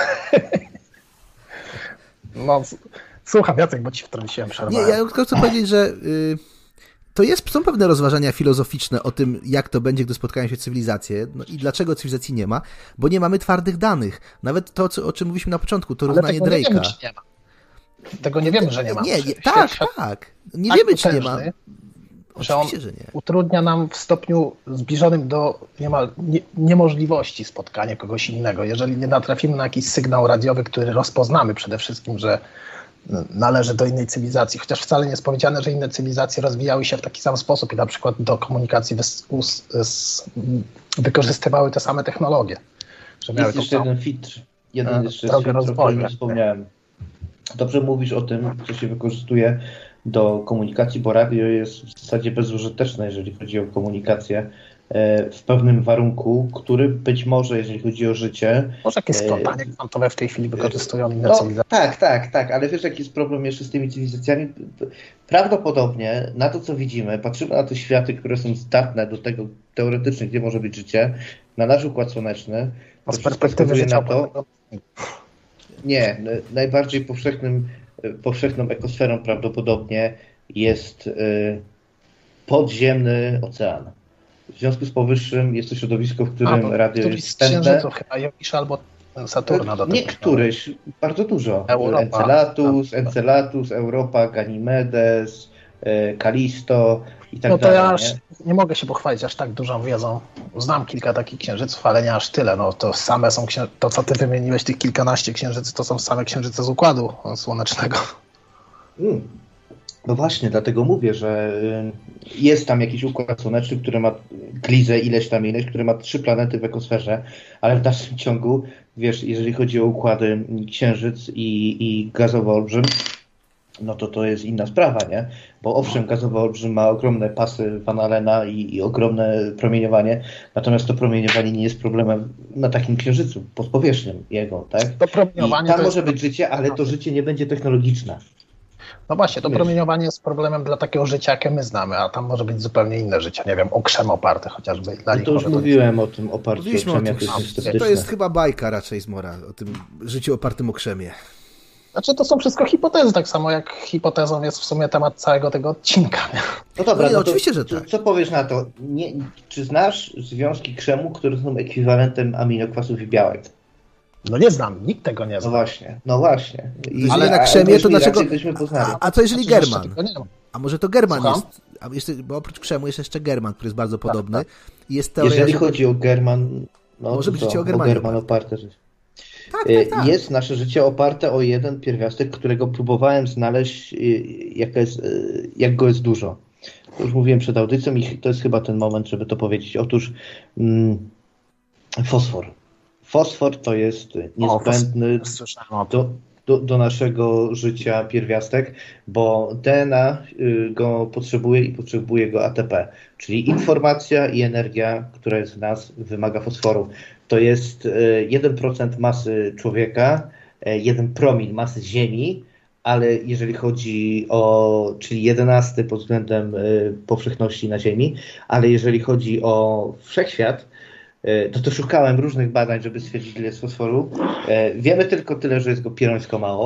No, słucham, Jacek, bo ci wtrąciłem przerwę. Nie, ja tylko chcę powiedzieć, że y, to jest, są pewne rozważania filozoficzne o tym, jak to będzie, gdy spotkają się cywilizacje, no i dlaczego cywilizacji nie ma, bo nie mamy twardych danych. Nawet to, co, o czym mówiliśmy na początku, to równanie Drake'a. Nie wiemy, czy nie ma. Tego nie wiemy, że nie ma. Nie, nie, tak, świat, tak. Nie tak wiemy, czy nie ma. Że on że nie. utrudnia nam w stopniu zbliżonym do niemal nie, niemożliwości spotkania kogoś innego. Jeżeli nie natrafimy na jakiś sygnał radiowy, który rozpoznamy przede wszystkim, że należy do innej cywilizacji, chociaż wcale nie jest powiedziane, że inne cywilizacje rozwijały się w taki sam sposób i na przykład do komunikacji wys, us, s, wykorzystywały te same technologie. Że miały jest jeszcze samą, jeden filtr, jeden jeszcze drogę filtr, rozwoju, o którym wspomniałem. Dobrze mówisz o tym, co się wykorzystuje do komunikacji, bo radio jest w zasadzie bezużyteczne, jeżeli chodzi o komunikację w pewnym warunku, który być może, jeżeli chodzi o życie... Może jakieś splątanie kwantowe w tej chwili wykorzystują inne no, cywilizacje. Tak, tak, tak, ale wiesz, jaki jest problem jeszcze z tymi cywilizacjami? Prawdopodobnie na to, co widzimy, patrzymy na te światy, które są zdatne do tego teoretycznie, gdzie może być życie, na nasz Układ Słoneczny, to z perspektywy życia na to... Nie, najbardziej powszechnym, powszechną ekosferą prawdopodobnie jest y, podziemny ocean. W związku z powyższym jest to środowisko, w którym A, radio jest wstępne. Chyba Jowisza albo Saturna do tego. Niektóryś, bardzo dużo. Europa. Encelatus, Encelatus, Europa, Ganymedes, Kalisto i tak no to dalej. Ja aż nie? nie mogę się pochwalić aż tak dużą wiedzą. Znam kilka takich księżyców, ale nie aż tyle. No to same są księ... to, co ty wymieniłeś, tych kilkanaście księżycy, to są same księżyce z Układu Słonecznego. Hmm. No właśnie, dlatego mówię, że jest tam jakiś układ słoneczny, który ma glizę ileś tam ileś, który ma trzy planety w ekosferze, ale w dalszym ciągu, wiesz, jeżeli chodzi o układy Księżyc i, i gazowy olbrzym, no to to jest inna sprawa, nie? Bo owszem, gazowy olbrzym ma ogromne pasy Van Allena i, i ogromne promieniowanie, natomiast to promieniowanie nie jest problemem na takim księżycu, pod powierzchnią jego, tak? To promieniowanie I tam to może jest... być życie, ale to życie nie będzie technologiczne. No właśnie, to promieniowanie jest problemem dla takiego życia, jakie my znamy, a tam może być zupełnie inne życie, nie wiem, o krzem oparte chociażby. Dla no to już mówiłem o tym oparciu o krzemie. To jest chyba bajka raczej z Mora, o tym życiu opartym o krzemie. Znaczy to są wszystko hipotezy, tak samo jak hipotezą jest w sumie temat całego tego odcinka. Nie? No dobra, no, no to, oczywiście, że tak. Co, co powiesz na to? Nie, czy znasz związki krzemu, które są ekwiwalentem aminokwasów i białek? No nie znam, nikt tego nie zna. No właśnie, no właśnie. I, ale na krzemie to dlaczego... A, a co jeżeli znaczy, German? A może to German Słucham? jest... A jeszcze, bo oprócz krzemu jest jeszcze German, który jest bardzo podobny. Tak, tak. Jest teoria, jeżeli że... chodzi o German... No, może być to, życie o Germanie. O German oparte życie. Tak, tak, tak. Jest nasze życie oparte o jeden pierwiastek, którego próbowałem znaleźć, jak, jest, jak go jest dużo. To już mówiłem przed audycją i to jest chyba ten moment, żeby to powiedzieć. Otóż mm, fosfor. Fosfor to jest niezbędny o, do, do, do naszego życia pierwiastek, bo D N A go potrzebuje i potrzebuje go A T P, czyli informacja i energia, która jest w nas, wymaga fosforu. To jest jeden procent masy człowieka, jeden promil masy Ziemi, ale jeżeli chodzi o, czyli jedenasty pod względem powszechności na Ziemi, ale jeżeli chodzi o wszechświat, to to szukałem różnych badań, żeby stwierdzić, ile jest fosforu. Wiemy tylko tyle, że jest go pierońsko mało.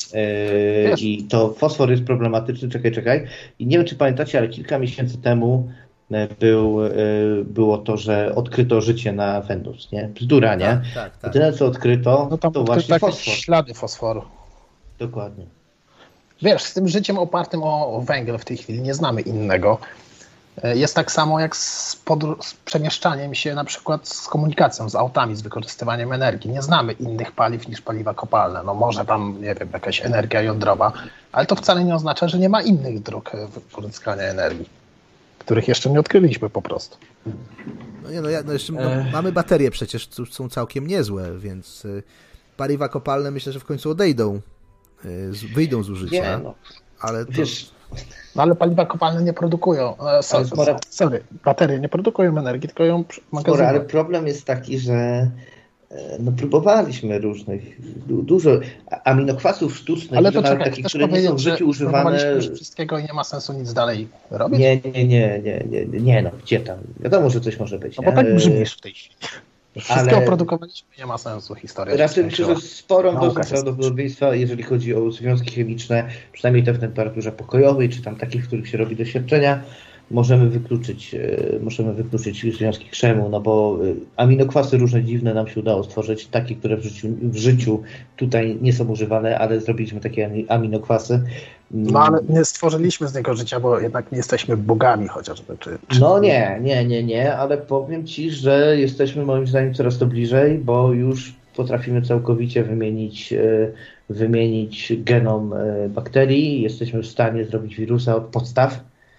Yy, I to fosfor jest problematyczny, czekaj, czekaj. I nie wiem, czy pamiętacie, ale kilka miesięcy temu był, było to, że odkryto życie na Wenus, nie? Bzdura, nie? Tak, tak, tak. Tyle, co odkryto, no tam to właśnie takie fosfor. ślady fosforu. Dokładnie. Wiesz, z tym życiem opartym o, o węgiel w tej chwili nie znamy innego. Jest tak samo jak z, podru- z przemieszczaniem się na przykład z komunikacją, z autami, z wykorzystywaniem energii. Nie znamy innych paliw niż paliwa kopalne. No może tam, nie wiem, jakaś energia jądrowa, ale to wcale nie oznacza, że nie ma innych dróg pozyskania energii, których jeszcze nie odkryliśmy po prostu. No nie, no, ja, no jeszcze no, mamy baterie przecież, które są całkiem niezłe, więc y, paliwa kopalne myślę, że w końcu odejdą, y, z, wyjdą z użycia. Nie, no. Ale to... Wiesz, no ale paliwa kopalne nie produkują, e, sorry, spora... sorry, baterie nie produkują energii, tylko ją magazynują. Ale problem jest taki, że no próbowaliśmy różnych, dużo aminokwasów sztucznych, ale to nawet czekaj, takich, które nie są w życiu używane. Już wszystkiego i nie ma sensu nic dalej robić? Nie, nie, nie, nie, nie, nie, no gdzie tam? Wiadomo, że coś może być. No bo tak brzmisz w tej chwili. Wszystkiego ale... produkowaliśmy, nie ma sensu historia. Raczej myślę, że sporą dozą prawdopodobieństwa, jeżeli chodzi o związki chemiczne, przynajmniej te w temperaturze pokojowej, czy tam takich, w których się robi doświadczenia, możemy wykluczyć, możemy wykluczyć związki krzemu, no bo aminokwasy różne dziwne nam się udało stworzyć, takie, które w życiu, w życiu tutaj nie są używane, ale zrobiliśmy takie aminokwasy. No ale nie stworzyliśmy z niego życia, bo jednak nie jesteśmy bogami chociażby. Czy, czy... No nie, nie, nie, nie, ale powiem Ci, że jesteśmy moim zdaniem coraz to bliżej, bo już potrafimy całkowicie wymienić, wymienić genom bakterii, jesteśmy w stanie zrobić wirusa od podstaw.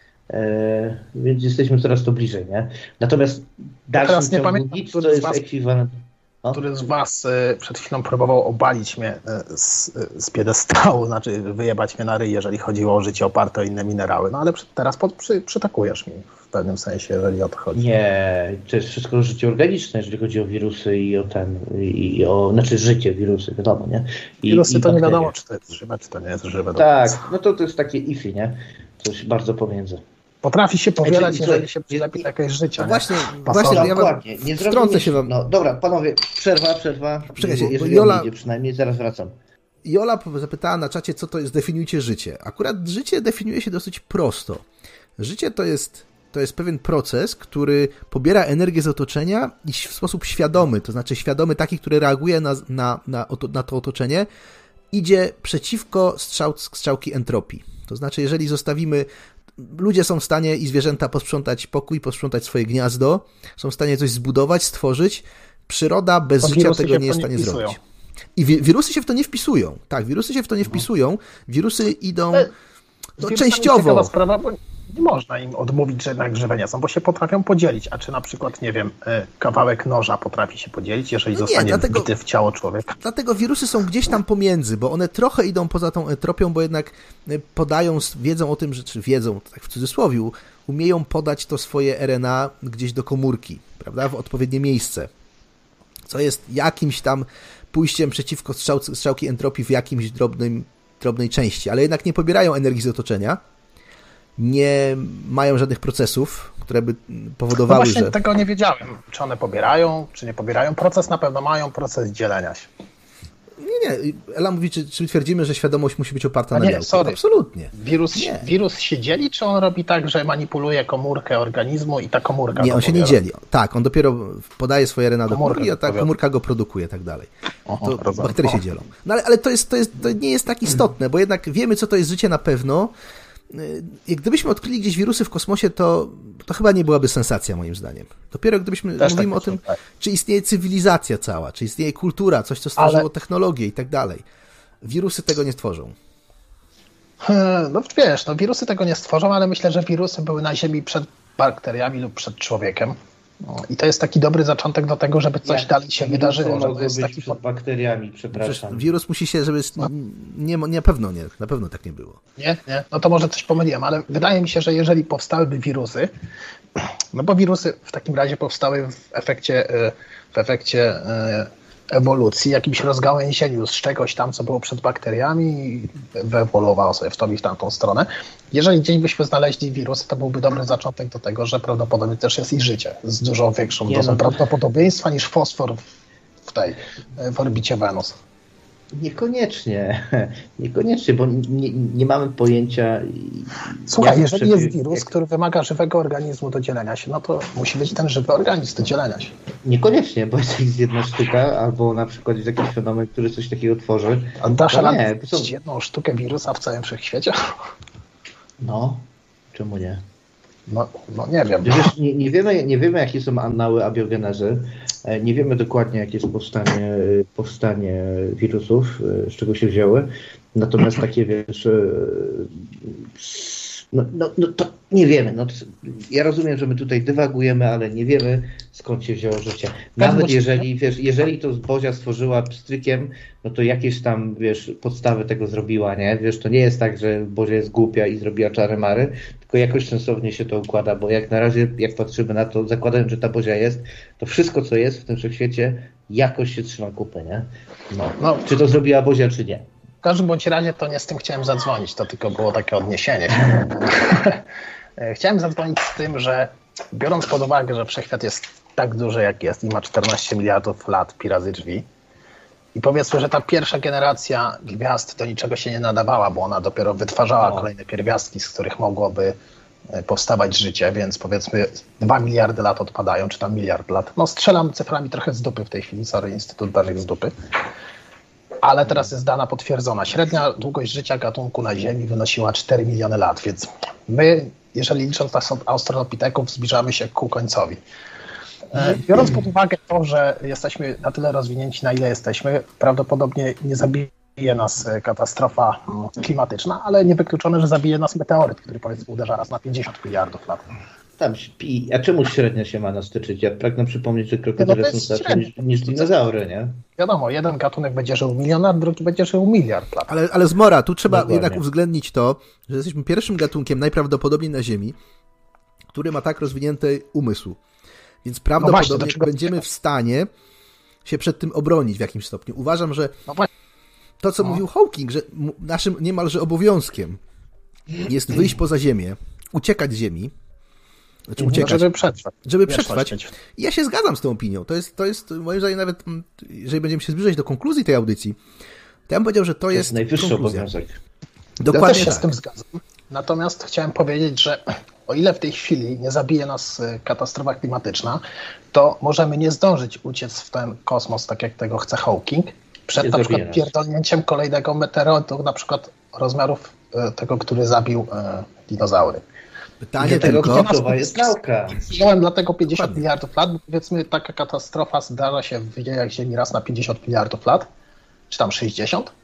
Yy, więc jesteśmy coraz to bliżej, nie? Natomiast dalszym ciągu pamiętam, nic to jest ekwiwalent. O? Który z was y, przed chwilą próbował obalić mnie y, z, y, z piedestału, znaczy wyjebać mnie na ryj, jeżeli chodziło o życie oparte o inne minerały. No ale przy, teraz pod, przy, przytakujesz mi w pewnym sensie, jeżeli o to chodzi. Nie, to jest wszystko życie organiczne, jeżeli chodzi o wirusy i o ten, i, i o, znaczy życie, wirusy, wiadomo, nie? I, wirusy i to nie wiadomo, czy to jest żywe, czy to nie jest żywe. Tak, no to to jest takie iffy, nie? Coś bardzo pomiędzy. Potrafi się powielać, znaczy, jeżeli się przylepi do jakiegoś życia. No właśnie, Pasoża. właśnie ja dokładnie. Nie wtrącę się wam. No dobra, panowie, przerwa, przerwa. Czekajcie, jeżeli Jola... on idzie przynajmniej, zaraz wracam. Jola zapytała na czacie, co to jest, definiujcie życie. Akurat życie definiuje się dosyć prosto. Życie to jest, to jest pewien proces, który pobiera energię z otoczenia i w sposób świadomy, to znaczy świadomy taki, który reaguje na, na, na, na to otoczenie, idzie przeciwko strzał, strzałki entropii. To znaczy, jeżeli zostawimy ludzie są w stanie i zwierzęta posprzątać pokój, posprzątać swoje gniazdo, są w stanie coś zbudować, stworzyć. Przyroda bez życia tego nie jest w stanie zrobić. I wi- wirusy się w to nie wpisują. Tak, wirusy się w to nie wpisują. Wirusy idą no, częściowo. Sprawa, bo nie można im odmówić, że jednak żywe nie są, bo się potrafią podzielić. A czy na przykład, nie wiem, kawałek noża potrafi się podzielić, jeżeli no nie, zostanie dlatego, wbity w ciało człowieka? Dlatego wirusy są gdzieś tam pomiędzy, bo one trochę idą poza tą entropią, bo jednak podają, wiedzą o tym, że czy wiedzą, tak w cudzysłowie, umieją podać to swoje R N A gdzieś do komórki, prawda, w odpowiednie miejsce. Co jest jakimś tam pójściem przeciwko strzał, strzałki entropii w jakimś drobnym, drobnej części, ale jednak nie pobierają energii z otoczenia, nie mają żadnych procesów, które by powodowały, no właśnie że... tego nie wiedziałem, czy one pobierają, czy nie pobierają. Proces na pewno mają, proces dzielenia się. Nie, nie. Ela mówi, czy, czy twierdzimy, że świadomość musi być oparta A na nie, białku? Sorry. Absolutnie. Wirus, nie. wirus się dzieli, czy on robi tak, że manipuluje komórkę organizmu i ta komórka... Nie, on się nie dzieli. Tak, on dopiero podaje swoje R N A do komórki, a ta powiada. komórka go produkuje i tak dalej. Aha, to rozumiem. bakterie się dzielą. No ale, ale to, jest, to, jest, to nie jest tak istotne, bo jednak wiemy, co to jest życie na pewno. Jak gdybyśmy odkryli gdzieś wirusy w kosmosie, to, to chyba nie byłaby sensacja, moim zdaniem. Dopiero gdybyśmy Też mówimy tak o tym, tak. czy istnieje cywilizacja cała, czy istnieje kultura, coś, co stworzyło Ale... technologię i tak dalej. Wirusy tego nie stworzą. No wiesz, no wirusy tego nie stworzą, ale myślę, że wirusy były na Ziemi przed bakteriami lub przed człowiekiem. No, i to jest taki dobry zaczątek do tego, żeby coś Jak dalej się wydarzyło. Że to jest być taki przed bakteriami, przepraszam. Przecież wirus musi się, żeby... Nie, nie, na pewno nie, na pewno tak nie było. Nie, nie, no to może coś pomyliłem, ale wydaje mi się, że jeżeli powstałyby wirusy, no bo wirusy w takim razie powstały w efekcie, w efekcie ewolucji, jakimś rozgałęzieniu z czegoś tam, co było przed bakteriami i wyewoluowało sobie w tą i w tamtą stronę. Jeżeli gdzieś byśmy znaleźli wirusy, to byłby dobry zaczątek do tego, że prawdopodobnie też jest ich życie z dużo większą Nie, dozą no to... prawdopodobieństwa niż fosfor w tej, w orbicie Wenus. Niekoniecznie. Niekoniecznie, bo nie, nie mamy pojęcia... Słuchaj, jeżeli jest wirus, jak... który wymaga żywego organizmu do dzielenia się, no to musi być ten żywy organizm do dzielenia się. Niekoniecznie, bo jest jedna sztuka, albo na przykład jest jakiś fenomen, który coś takiego tworzy. A dasz radę są... jedną sztukę wirusa w całym wszechświecie? No, czemu nie? No, no nie wiem. Wiesz, nie, nie, wiemy, nie wiemy, jakie są annały abiogenezy. Nie wiemy dokładnie, jakie jest powstanie, powstanie wirusów, z czego się wzięły. Natomiast takie, wiesz, no, no, no to nie wiemy. No, to, ja rozumiem, że my tutaj dywagujemy, ale nie wiemy, skąd się wzięło życie. Nawet jeżeli, wiesz, jeżeli to Bozia stworzyła pstrykiem, no to jakieś tam, wiesz, podstawy tego zrobiła, nie? Wiesz, to nie jest tak, że Bozia jest głupia i zrobiła czary-mary, tylko jakoś sensownie się to układa, bo jak na razie, jak patrzymy na to, zakładając, że ta Bozia jest, to wszystko, co jest w tym wszechświecie, jakoś się trzyma kupy, nie? No. No. Czy to zrobiła Bozia, czy nie? W każdym bądź razie to nie z tym chciałem zadzwonić, to tylko było takie odniesienie. Chciałem zadzwonić z tym, że biorąc pod uwagę, że wszechświat jest tak duży jak jest i ma czternaście miliardów lat pi razy drzwi i powiedzmy, że ta pierwsza generacja gwiazd do niczego się nie nadawała, bo ona dopiero wytwarzała no. kolejne pierwiastki, z których mogłoby powstawać życie, więc powiedzmy dwa miliardy lat odpadają, czy tam miliard lat. No strzelam cyframi trochę z dupy w tej chwili, sorry, Instytut Danych z dupy. Ale teraz jest dana potwierdzona. Średnia długość życia gatunku na Ziemi wynosiła cztery miliony lat, więc my, jeżeli licząc nas od australopiteków, zbliżamy się ku końcowi. Biorąc pod uwagę to, że jesteśmy na tyle rozwinięci, na ile jesteśmy, prawdopodobnie nie zabije nas katastrofa klimatyczna, ale niewykluczone, że zabije nas meteoryt, który powiedzmy uderza raz na pięćdziesiąt miliardów lat. Tam śpi. A czemu średnia się ma nastyczyć? Ja pragnę przypomnieć, że krokodyle no są starsze niż, niż dinozaury, nie? Wiadomo, jeden gatunek będzie żył milion lat, drugi będzie żył miliard lat. Ale, ale Zmora, tu trzeba Dokładnie. jednak uwzględnić to, że jesteśmy pierwszym gatunkiem najprawdopodobniej na Ziemi, który ma tak rozwinięty umysł. Więc prawdopodobnie no właśnie, będziemy w stanie się przed tym obronić w jakimś stopniu. Uważam, że no to, co no. mówił Hawking, że naszym niemalże obowiązkiem jest wyjść poza Ziemię, uciekać z Ziemi, Znaczy uciekać, żeby przetrwać. Żeby przetrwać. I ja się zgadzam z tą opinią. To jest, to jest moim zdaniem nawet, jeżeli będziemy się zbliżać do konkluzji tej audycji, to ja bym powiedział, że to, to jest, jest najwyższy konkluzja. obowiązek. Dokładnie ja też się tak. z tym zgadzam. Natomiast chciałem powiedzieć, że o ile w tej chwili nie zabije nas katastrofa klimatyczna, to możemy nie zdążyć uciec w ten kosmos, tak jak tego chce Hawking, przed nie na przykład nas. pierdolnięciem kolejnego meteorytu, na przykład rozmiarów tego, który zabił e, dinozaury. Pytanie tylko, to jest nauka. Wziąłem dlatego pięćdziesiąt Dokładnie. miliardów lat, bo powiedzmy taka katastrofa zdarza się w dziejach Ziemi raz na pięćdziesiąt miliardów lat, czy tam sześćdziesiąt.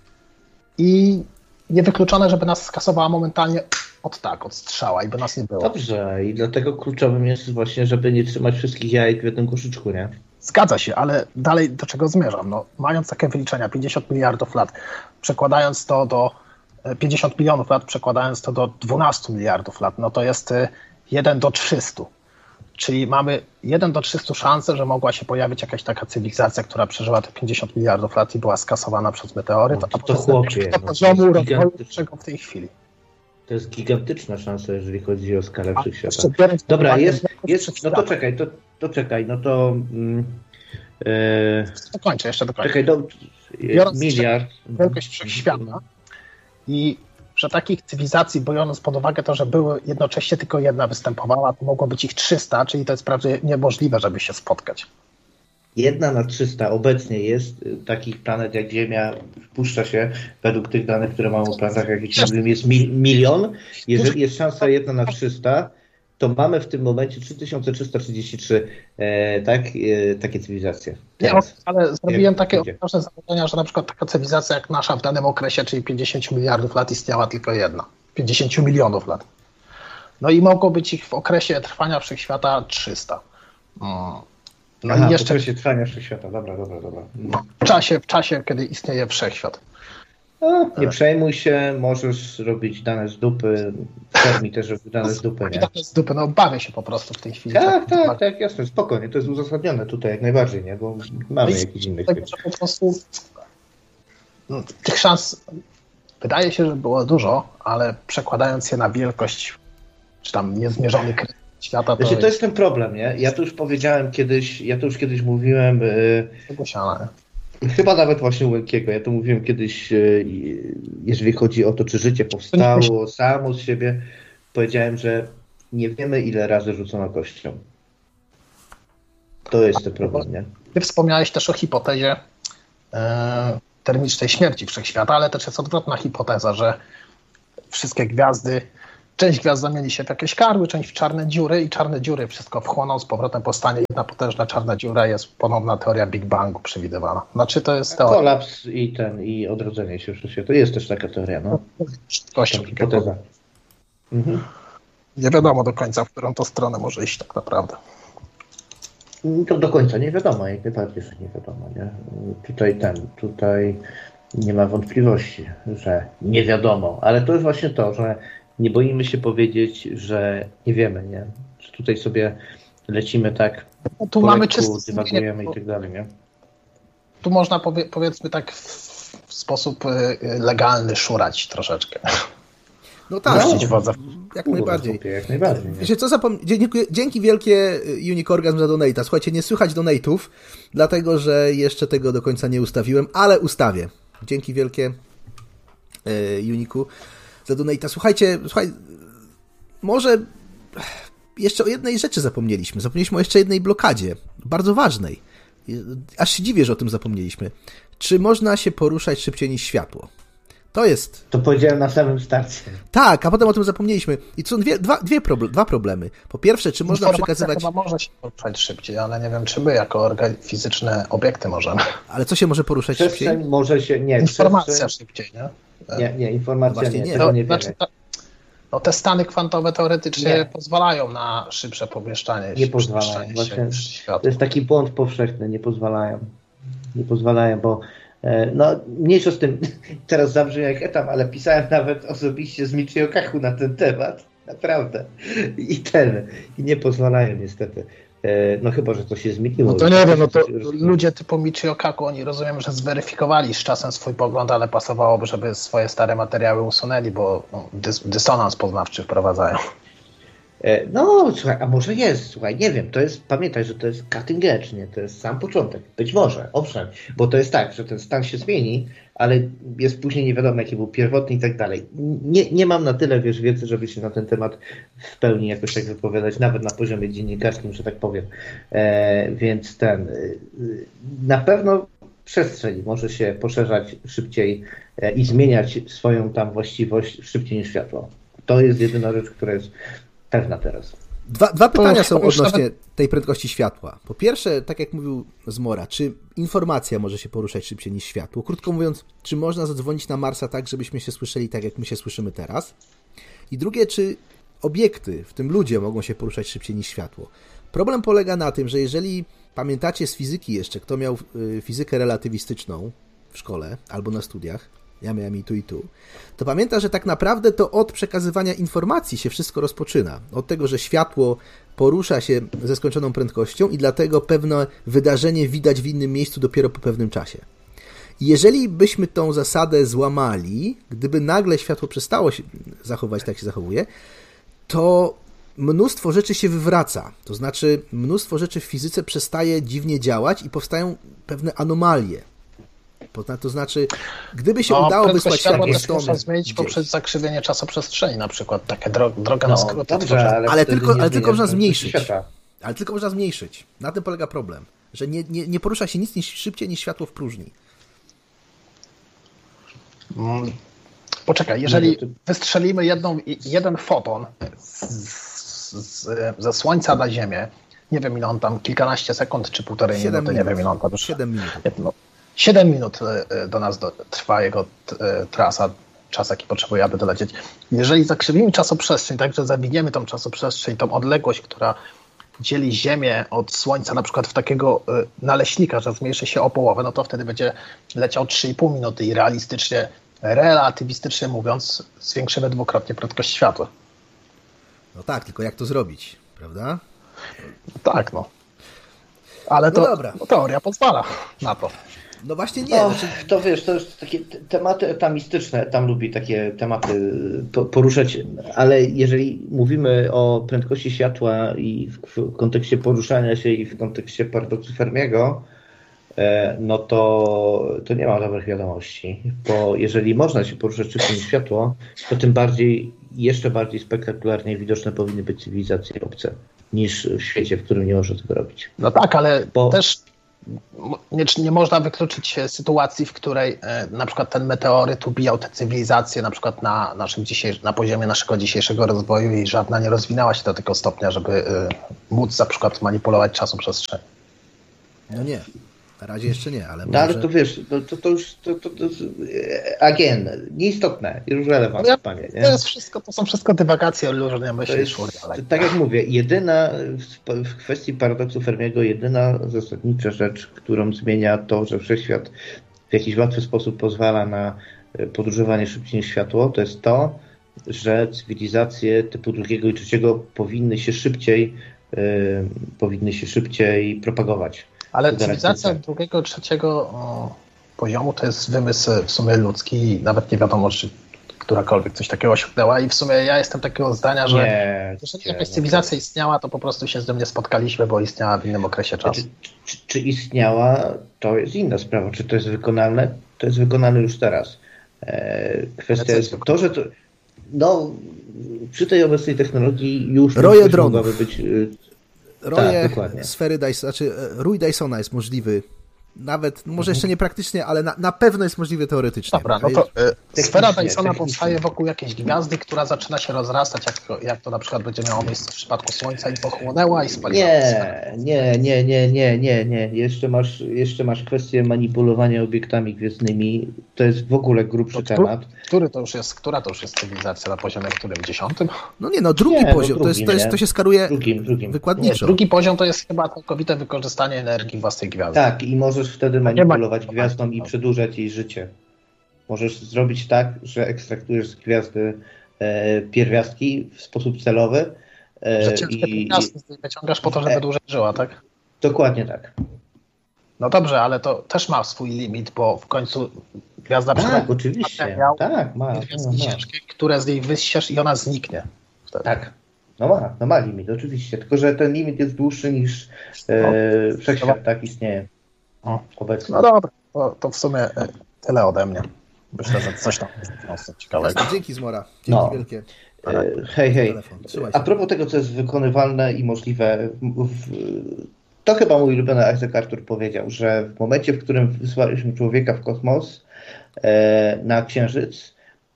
I niewykluczone, żeby nas skasowała momentalnie od tak, od strzała i by nas nie było. Dobrze, i dlatego kluczowym jest właśnie, żeby nie trzymać wszystkich jajek w jednym koszyczku, nie? Zgadza się, ale dalej do czego zmierzam? No, mając takie wyliczenia, pięćdziesiąt miliardów lat, przekładając to do pięćdziesiąt milionów lat, przekładając to do dwanaście miliardów lat, no to jest jeden do trzystu. Czyli mamy jeden do trzystu szansę, że mogła się pojawić jakaś taka cywilizacja, która przeżyła te pięćdziesiąt miliardów lat i była skasowana przez meteoryt, no, a to chłopie, do poziomu no, rozwoju czego w tej chwili. To jest gigantyczna szansa, jeżeli chodzi o skalę wszechświata. Dobra, jest, jest, no to czekaj, to, to czekaj, no to... Mm, e, to kończę, jeszcze dokończę. Czekaj, do, Biorąc miliard. Wielkość wszechświata i że takich cywilizacji, biorąc pod uwagę to, że były jednocześnie tylko jedna występowała, to mogło być ich trzysta, czyli to jest prawie niemożliwe, żeby się spotkać. Jedna na trzysta obecnie jest takich planet jak Ziemia, wpuszcza się według tych danych, które mamy o planetach, jak mówimy, jest mil, milion. Jeżeli jest szansa jedna na trzysta, to mamy w tym momencie trzy tysiące trzysta trzydzieści trzy e, tak, e, takie cywilizacje. Nie, ale zrobiłem takie odważne założenia, że na przykład taka cywilizacja jak nasza w danym okresie, czyli pięćdziesiąt miliardów lat, istniała tylko jedna. pięćdziesiąt milionów lat. No i mogło być ich w okresie trwania wszechświata trzysta. No Aha, i jeszcze w okresie trwania wszechświata, dobra, dobra, dobra. No, w, czasie, w czasie, kiedy istnieje wszechświat. No, nie przejmuj się, możesz robić dane z dupy, Fermi też robi dane z dupy, nie? Dane z dupy, no bawię się po prostu w tej chwili. Tak, tak, tak, tak, jasne, spokojnie, to jest uzasadnione tutaj jak najbardziej, nie? Bo mamy no jakiś inny tego, że po prostu no, tych szans wydaje się, że było dużo, ale przekładając je na wielkość, czy tam niezmierzony kres świata, to, znaczy, to jest ten problem, nie? Ja to już powiedziałem kiedyś, ja to już kiedyś mówiłem... Yy... Chyba nawet właśnie u Łękiego. Ja to mówiłem kiedyś, jeżeli chodzi o to, czy życie powstało samo z siebie. Powiedziałem, że nie wiemy, ile razy rzucono kością. To jest ten problem, nie? Ty wspomniałeś też o hipotezie e, termicznej śmierci wszechświata, ale też jest odwrotna hipoteza, że wszystkie gwiazdy, część gwiazd zamieni się w jakieś karły, część w czarne dziury i czarne dziury wszystko wchłoną, z powrotem powstanie jedna potężna czarna dziura, jest ponowna teoria Big Bangu przewidywana. Znaczy to jest teoria. Kolaps i ten, i odrodzenie się wszechświata. To jest też taka teoria, no. Kościół. Hipoteza. Mhm. Nie wiadomo do końca, w którą to stronę może iść tak naprawdę. To do końca nie wiadomo, jak najbardziej, że nie wiadomo, nie? Tutaj ten, tutaj nie ma wątpliwości, że nie wiadomo, ale to jest właśnie to, że nie boimy się powiedzieć, że nie wiemy, nie? Że tutaj sobie lecimy tak, no tu mamy czysto dywagujemy i tak dalej, nie? Tu można powie, powiedzmy tak w, w sposób legalny szurać troszeczkę. No tak, no, jak najbardziej. Jak najbardziej. Wiecie co, zapom- dzięki, dzięki wielkie Unicorgasm za donate'a. Słuchajcie, nie słychać donate'ów, dlatego że jeszcze tego do końca nie ustawiłem, ale ustawię. Dzięki wielkie e, Uniku za donate'a. Słuchajcie, słuchaj, może jeszcze o jednej rzeczy zapomnieliśmy. Zapomnieliśmy o jeszcze jednej blokadzie, bardzo ważnej. Aż się dziwię, że o tym zapomnieliśmy. Czy można się poruszać szybciej niż światło? To jest... To powiedziałem na samym starcie. Tak, a potem o tym zapomnieliśmy. I to są dwie, dwa, dwie proble- dwa problemy. Po pierwsze, czy można Informacja przekazywać... chyba może się poruszać szybciej, ale nie wiem, czy my jako organ... fizyczne obiekty możemy. Ale co się może poruszać przestrzeń szybciej? może się... Nie, informacja przestrzeń... szybciej, nie? Nie, nie, informacja no nie, nie. tego No, nie znaczy, wiemy. to, no, te stany kwantowe teoretycznie Nie. pozwalają na szybsze pomieszczanie Nie się. pozwalają. Właśnie, światła. to jest taki błąd powszechny, nie pozwalają. Nie pozwalają, bo no mniejsza z tym, teraz zabrzmi jak etam, ale pisałem nawet osobiście z Michio Kaku na ten temat, naprawdę. I ten, i nie pozwalają niestety. No chyba, że coś się zmieniło. No to nie wiem, no to ludzie typu Michio Kaku, oni rozumiem, że zweryfikowali z czasem swój pogląd, ale pasowałoby, żeby swoje stare materiały usunęli, bo no, dys- dysonans poznawczy wprowadzają. No, słuchaj, a może jest, słuchaj, nie wiem, to jest, pamiętaj, że to jest cutting edge, nie, to jest sam początek, być może, owszem, bo to jest tak, że ten stan się zmieni, ale jest później nie wiadomo, jaki był pierwotny i tak dalej. Nie, nie mam na tyle, wiesz, wiedzy, żeby się na ten temat w pełni jakoś tak wypowiadać, nawet na poziomie dziennikarskim, że tak powiem, e, więc ten, na pewno przestrzeń może się poszerzać szybciej e, i zmieniać swoją tam właściwość szybciej niż światło. To jest jedyna rzecz, która jest pewna teraz. Dwa, dwa pytania są już odnośnie nawet... tej prędkości światła. Po pierwsze, tak jak mówił Zmora, czy informacja może się poruszać szybciej niż światło? Krótko mówiąc, czy można zadzwonić na Marsa tak, żebyśmy się słyszeli tak, jak my się słyszymy teraz? I drugie, czy obiekty, w tym ludzie, mogą się poruszać szybciej niż światło? Problem polega na tym, że jeżeli pamiętacie z fizyki jeszcze, kto miał fizykę relatywistyczną w szkole albo na studiach, ja miałem i tu, i tu, to pamięta, że tak naprawdę to od przekazywania informacji się wszystko rozpoczyna. Od tego, że światło porusza się ze skończoną prędkością i dlatego pewne wydarzenie widać w innym miejscu dopiero po pewnym czasie. I jeżeli byśmy tą zasadę złamali, gdyby nagle światło przestało się zachować tak, jak się zachowuje, to mnóstwo rzeczy się wywraca. To znaczy mnóstwo rzeczy w fizyce przestaje dziwnie działać i powstają pewne anomalie. To znaczy, gdyby się no, udało wysłać światło takie też stony można zmienić gdzieś. poprzez zakrzywienie czasoprzestrzeni, na przykład takie dro- droga no, na skróty. Dobrze, ale, ale tylko, ale tylko można zmniejszyć. zmniejszyć. Ale tylko można zmniejszyć. Na tym polega problem. Że nie, nie, nie porusza się nic niż szybciej niż światło w próżni. Hmm. Poczekaj, jeżeli wystrzelimy jedną, jeden foton z, z, ze Słońca na Ziemię, nie wiem ile on tam, kilkanaście sekund czy półtorej minuty, minut. nie wiem ile on tam... siedem minut. No, siedem minut do nas do, trwa jego t, trasa, czas jaki potrzebuje, aby dolecieć. Jeżeli zakrzywimy czasoprzestrzeń, tak że zawiniemy tą czasoprzestrzeń, tą odległość, która dzieli Ziemię od Słońca na przykład w takiego naleśnika, że zmniejszy się o połowę, no to wtedy będzie leciał trzy i pół minuty i realistycznie, relatywistycznie mówiąc, zwiększymy dwukrotnie prędkość światła. No tak, tylko jak to zrobić, prawda? Tak, no. Ale to no dobra. No, teoria pozwala na to. No właśnie nie. No, znaczy... To wiesz, to jest takie tematy etamistyczne, tam lubi takie tematy poruszać, ale jeżeli mówimy o prędkości światła i w kontekście poruszania się i w kontekście paradoksu Fermiego, no to, to nie ma dobrych wiadomości, bo jeżeli można się poruszać szybciej niż światło, to tym bardziej, jeszcze bardziej spektakularnie widoczne powinny być cywilizacje obce niż w świecie, w którym nie można tego robić. No tak, ale bo... też nie, nie można wykluczyć sytuacji, w której e, na przykład ten meteoryt ubijał te cywilizacje na przykład na naszym dzisiejszym, na poziomie naszego dzisiejszego rozwoju i żadna nie rozwinęła się do tego stopnia, żeby e, móc na przykład manipulować czasoprzestrzenią. No nie. Na razie jeszcze nie, ale no może... ale to wiesz, to, to, to już to, to, to, again, nieistotne, już relevant, no ja, panie. Nie? To jest wszystko, to są wszystko dywagacje, różne myśli. Tak jak mówię, jedyna w, w kwestii paradoksu Fermiego, jedyna zasadnicza rzecz, którą zmienia to, że wszechświat w jakiś łatwy sposób pozwala na podróżowanie szybciej niż światło, to jest to, że cywilizacje typu drugiego i trzeciego powinny się szybciej yy, powinny się szybciej propagować. Ale cywilizacja drugiego, trzeciego o, poziomu to jest wymysł w sumie ludzki i nawet nie wiadomo, czy którakolwiek coś takiego osiągnęła i w sumie ja jestem takiego zdania, że nie, jeżeli jakaś cywilizacja istniała, to po prostu się z tym nie spotkaliśmy, bo istniała w innym okresie czasu. Czy, czy, czy istniała, to jest inna sprawa. Czy to jest wykonalne? To jest wykonane już teraz. E, kwestia jest to, że to, no, przy tej obecnej technologii już roje dronów. Mogłaby być... Roje tak, sfery Dysona, znaczy rój Dysona jest możliwy. Nawet, może mhm. jeszcze nie praktycznie, ale na, na pewno jest możliwe teoretycznie. Dobra, no to y, sfera Dysona powstaje wokół jakiejś gwiazdy, która zaczyna się rozrastać, jak, jak to na przykład będzie miało miejsce w przypadku Słońca i pochłonęła i spaliła. Nie, nie, nie, nie, nie, nie, nie. Jeszcze masz, jeszcze masz kwestię manipulowania obiektami gwiezdnymi. To jest w ogóle grubszy to, temat. Który to już jest, która to już jest cywilizacja na poziomie którym? Dziesiątym? No nie, no drugi nie, poziom. No drugi, to, jest, to, jest, to się skaruje drugim, drugim. wykładniczo. Nie, drugi poziom to jest chyba całkowite wykorzystanie energii własnej gwiazdy. Tak, i możesz wtedy manipulować gwiazdą i przedłużać jej życie. Możesz zrobić tak, że ekstraktujesz z gwiazdy e, pierwiastki w sposób celowy. E, że ciężkie i, pierwiastki wyciągasz po to, żeby e, dłużej żyła, tak? Dokładnie tak. No dobrze, ale to też ma swój limit, bo w końcu gwiazda tak, oczywiście. Materiał, tak, ma. Pierwiastki ma, ciężkie, które z niej wyściesz i ona zniknie. Wtedy. Tak. No ma, no ma limit, oczywiście. Tylko, że ten limit jest dłuższy niż e, no, wszechświat, tak istnieje. O, obecnie. No dobra, to, to w sumie tyle ode mnie. Myślę, że coś tam jest ciekawego. Dzięki Zmora, dzięki no. wielkie. E, hej, hej. A propos tego, co jest wykonywalne i możliwe, w, w, to chyba mój ulubiony Isaac Arthur powiedział, że w momencie, w którym wysłaliśmy człowieka w kosmos e, na Księżyc,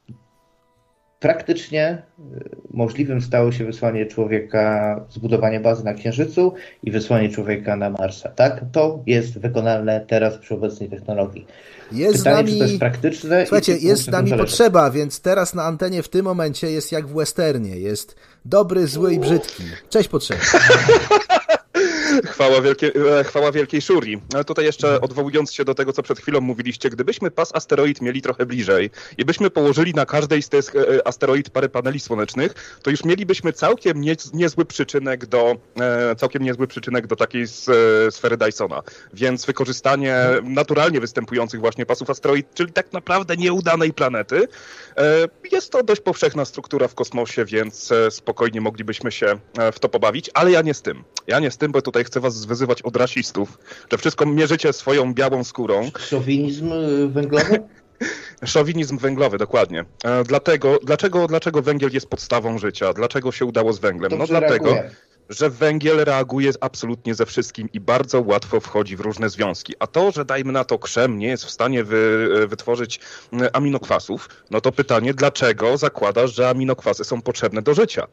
praktycznie możliwym stało się wysłanie człowieka, zbudowanie bazy na Księżycu i wysłanie człowieka na Marsa. Tak? To jest wykonalne teraz przy obecnej technologii. Jest Pytanie, nami... czy to jest praktyczne? Słuchajcie, jest z nami potrzeba, więc teraz na antenie w tym momencie jest jak w westernie. Jest dobry, zły i brzydki. Cześć potrzeba. Chwała, wielkie, chwała wielkiej Shuri. Ale tutaj jeszcze odwołując się do tego, co przed chwilą mówiliście, gdybyśmy pas asteroid mieli trochę bliżej i byśmy położyli na każdej z tych asteroid parę paneli słonecznych, to już mielibyśmy całkiem nie, niezły przyczynek do całkiem niezły przyczynek do takiej sfery Dysona. Więc wykorzystanie naturalnie występujących właśnie pasów asteroid, czyli tak naprawdę nieudanej planety, jest to dość powszechna struktura w kosmosie, więc spokojnie moglibyśmy się w to pobawić, ale ja nie z tym. Ja nie z tym, bo tutaj chcę was wyzywać od rasistów, że wszystko mierzycie swoją białą skórą. Szowinizm węglowy? Szowinizm węglowy, dokładnie. E, dlatego, dlaczego, dlaczego węgiel jest podstawą życia? Dlaczego się udało z węglem? To no dlatego, reaguje. że węgiel reaguje absolutnie ze wszystkim i bardzo łatwo wchodzi w różne związki. A to, że dajmy na to krzem nie jest w stanie wy, wytworzyć aminokwasów, no to pytanie, dlaczego zakładasz, że aminokwasy są potrzebne do życia?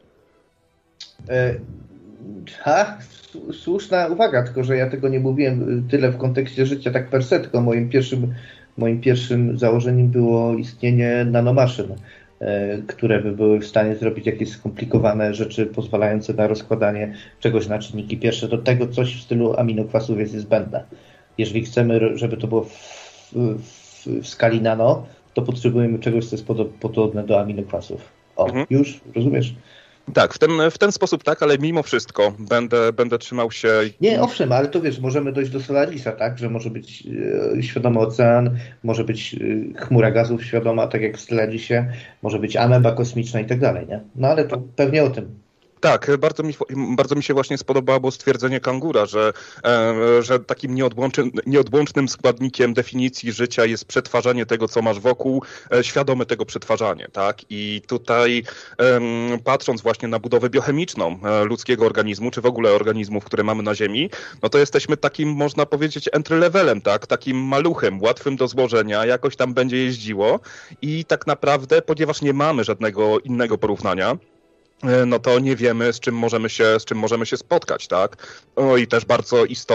E, ha? Słuszna uwaga, tylko że ja tego nie mówiłem tyle w kontekście życia tak per se, tylko moim pierwszym, moim pierwszym założeniem było istnienie nanomaszyn, e, które by były w stanie zrobić jakieś skomplikowane rzeczy pozwalające na rozkładanie czegoś na czynniki pierwsze. Do tego coś w stylu aminokwasów jest niezbędne. Jeżeli chcemy, żeby to było w, w, w skali nano, to potrzebujemy czegoś, co jest podobne do aminokwasów. O, mhm. Już? Rozumiesz? Tak, w ten, w ten sposób tak, ale mimo wszystko będę, będę trzymał się... Nie, owszem, ale to wiesz, możemy dojść do Solarisa, tak, że może być e, świadomy ocean, może być e, chmura gazów świadoma, tak jak w Solarisie, może być ameba kosmiczna i tak dalej, nie? No ale to pewnie o tym. Tak, bardzo mi, bardzo mi się właśnie spodobało stwierdzenie Kangura, że, e, że takim nieodłącznym, nieodłącznym składnikiem definicji życia jest przetwarzanie tego, co masz wokół, e, świadome tego przetwarzanie, tak? I tutaj e, patrząc właśnie na budowę biochemiczną e, ludzkiego organizmu, czy w ogóle organizmów, które mamy na Ziemi, no to jesteśmy takim, można powiedzieć, entry levelem, tak? Takim maluchem, łatwym do złożenia, jakoś tam będzie jeździło i tak naprawdę, ponieważ nie mamy żadnego innego porównania, no to nie wiemy, z czym możemy się, z czym możemy się spotkać, tak? No i też bardzo istotne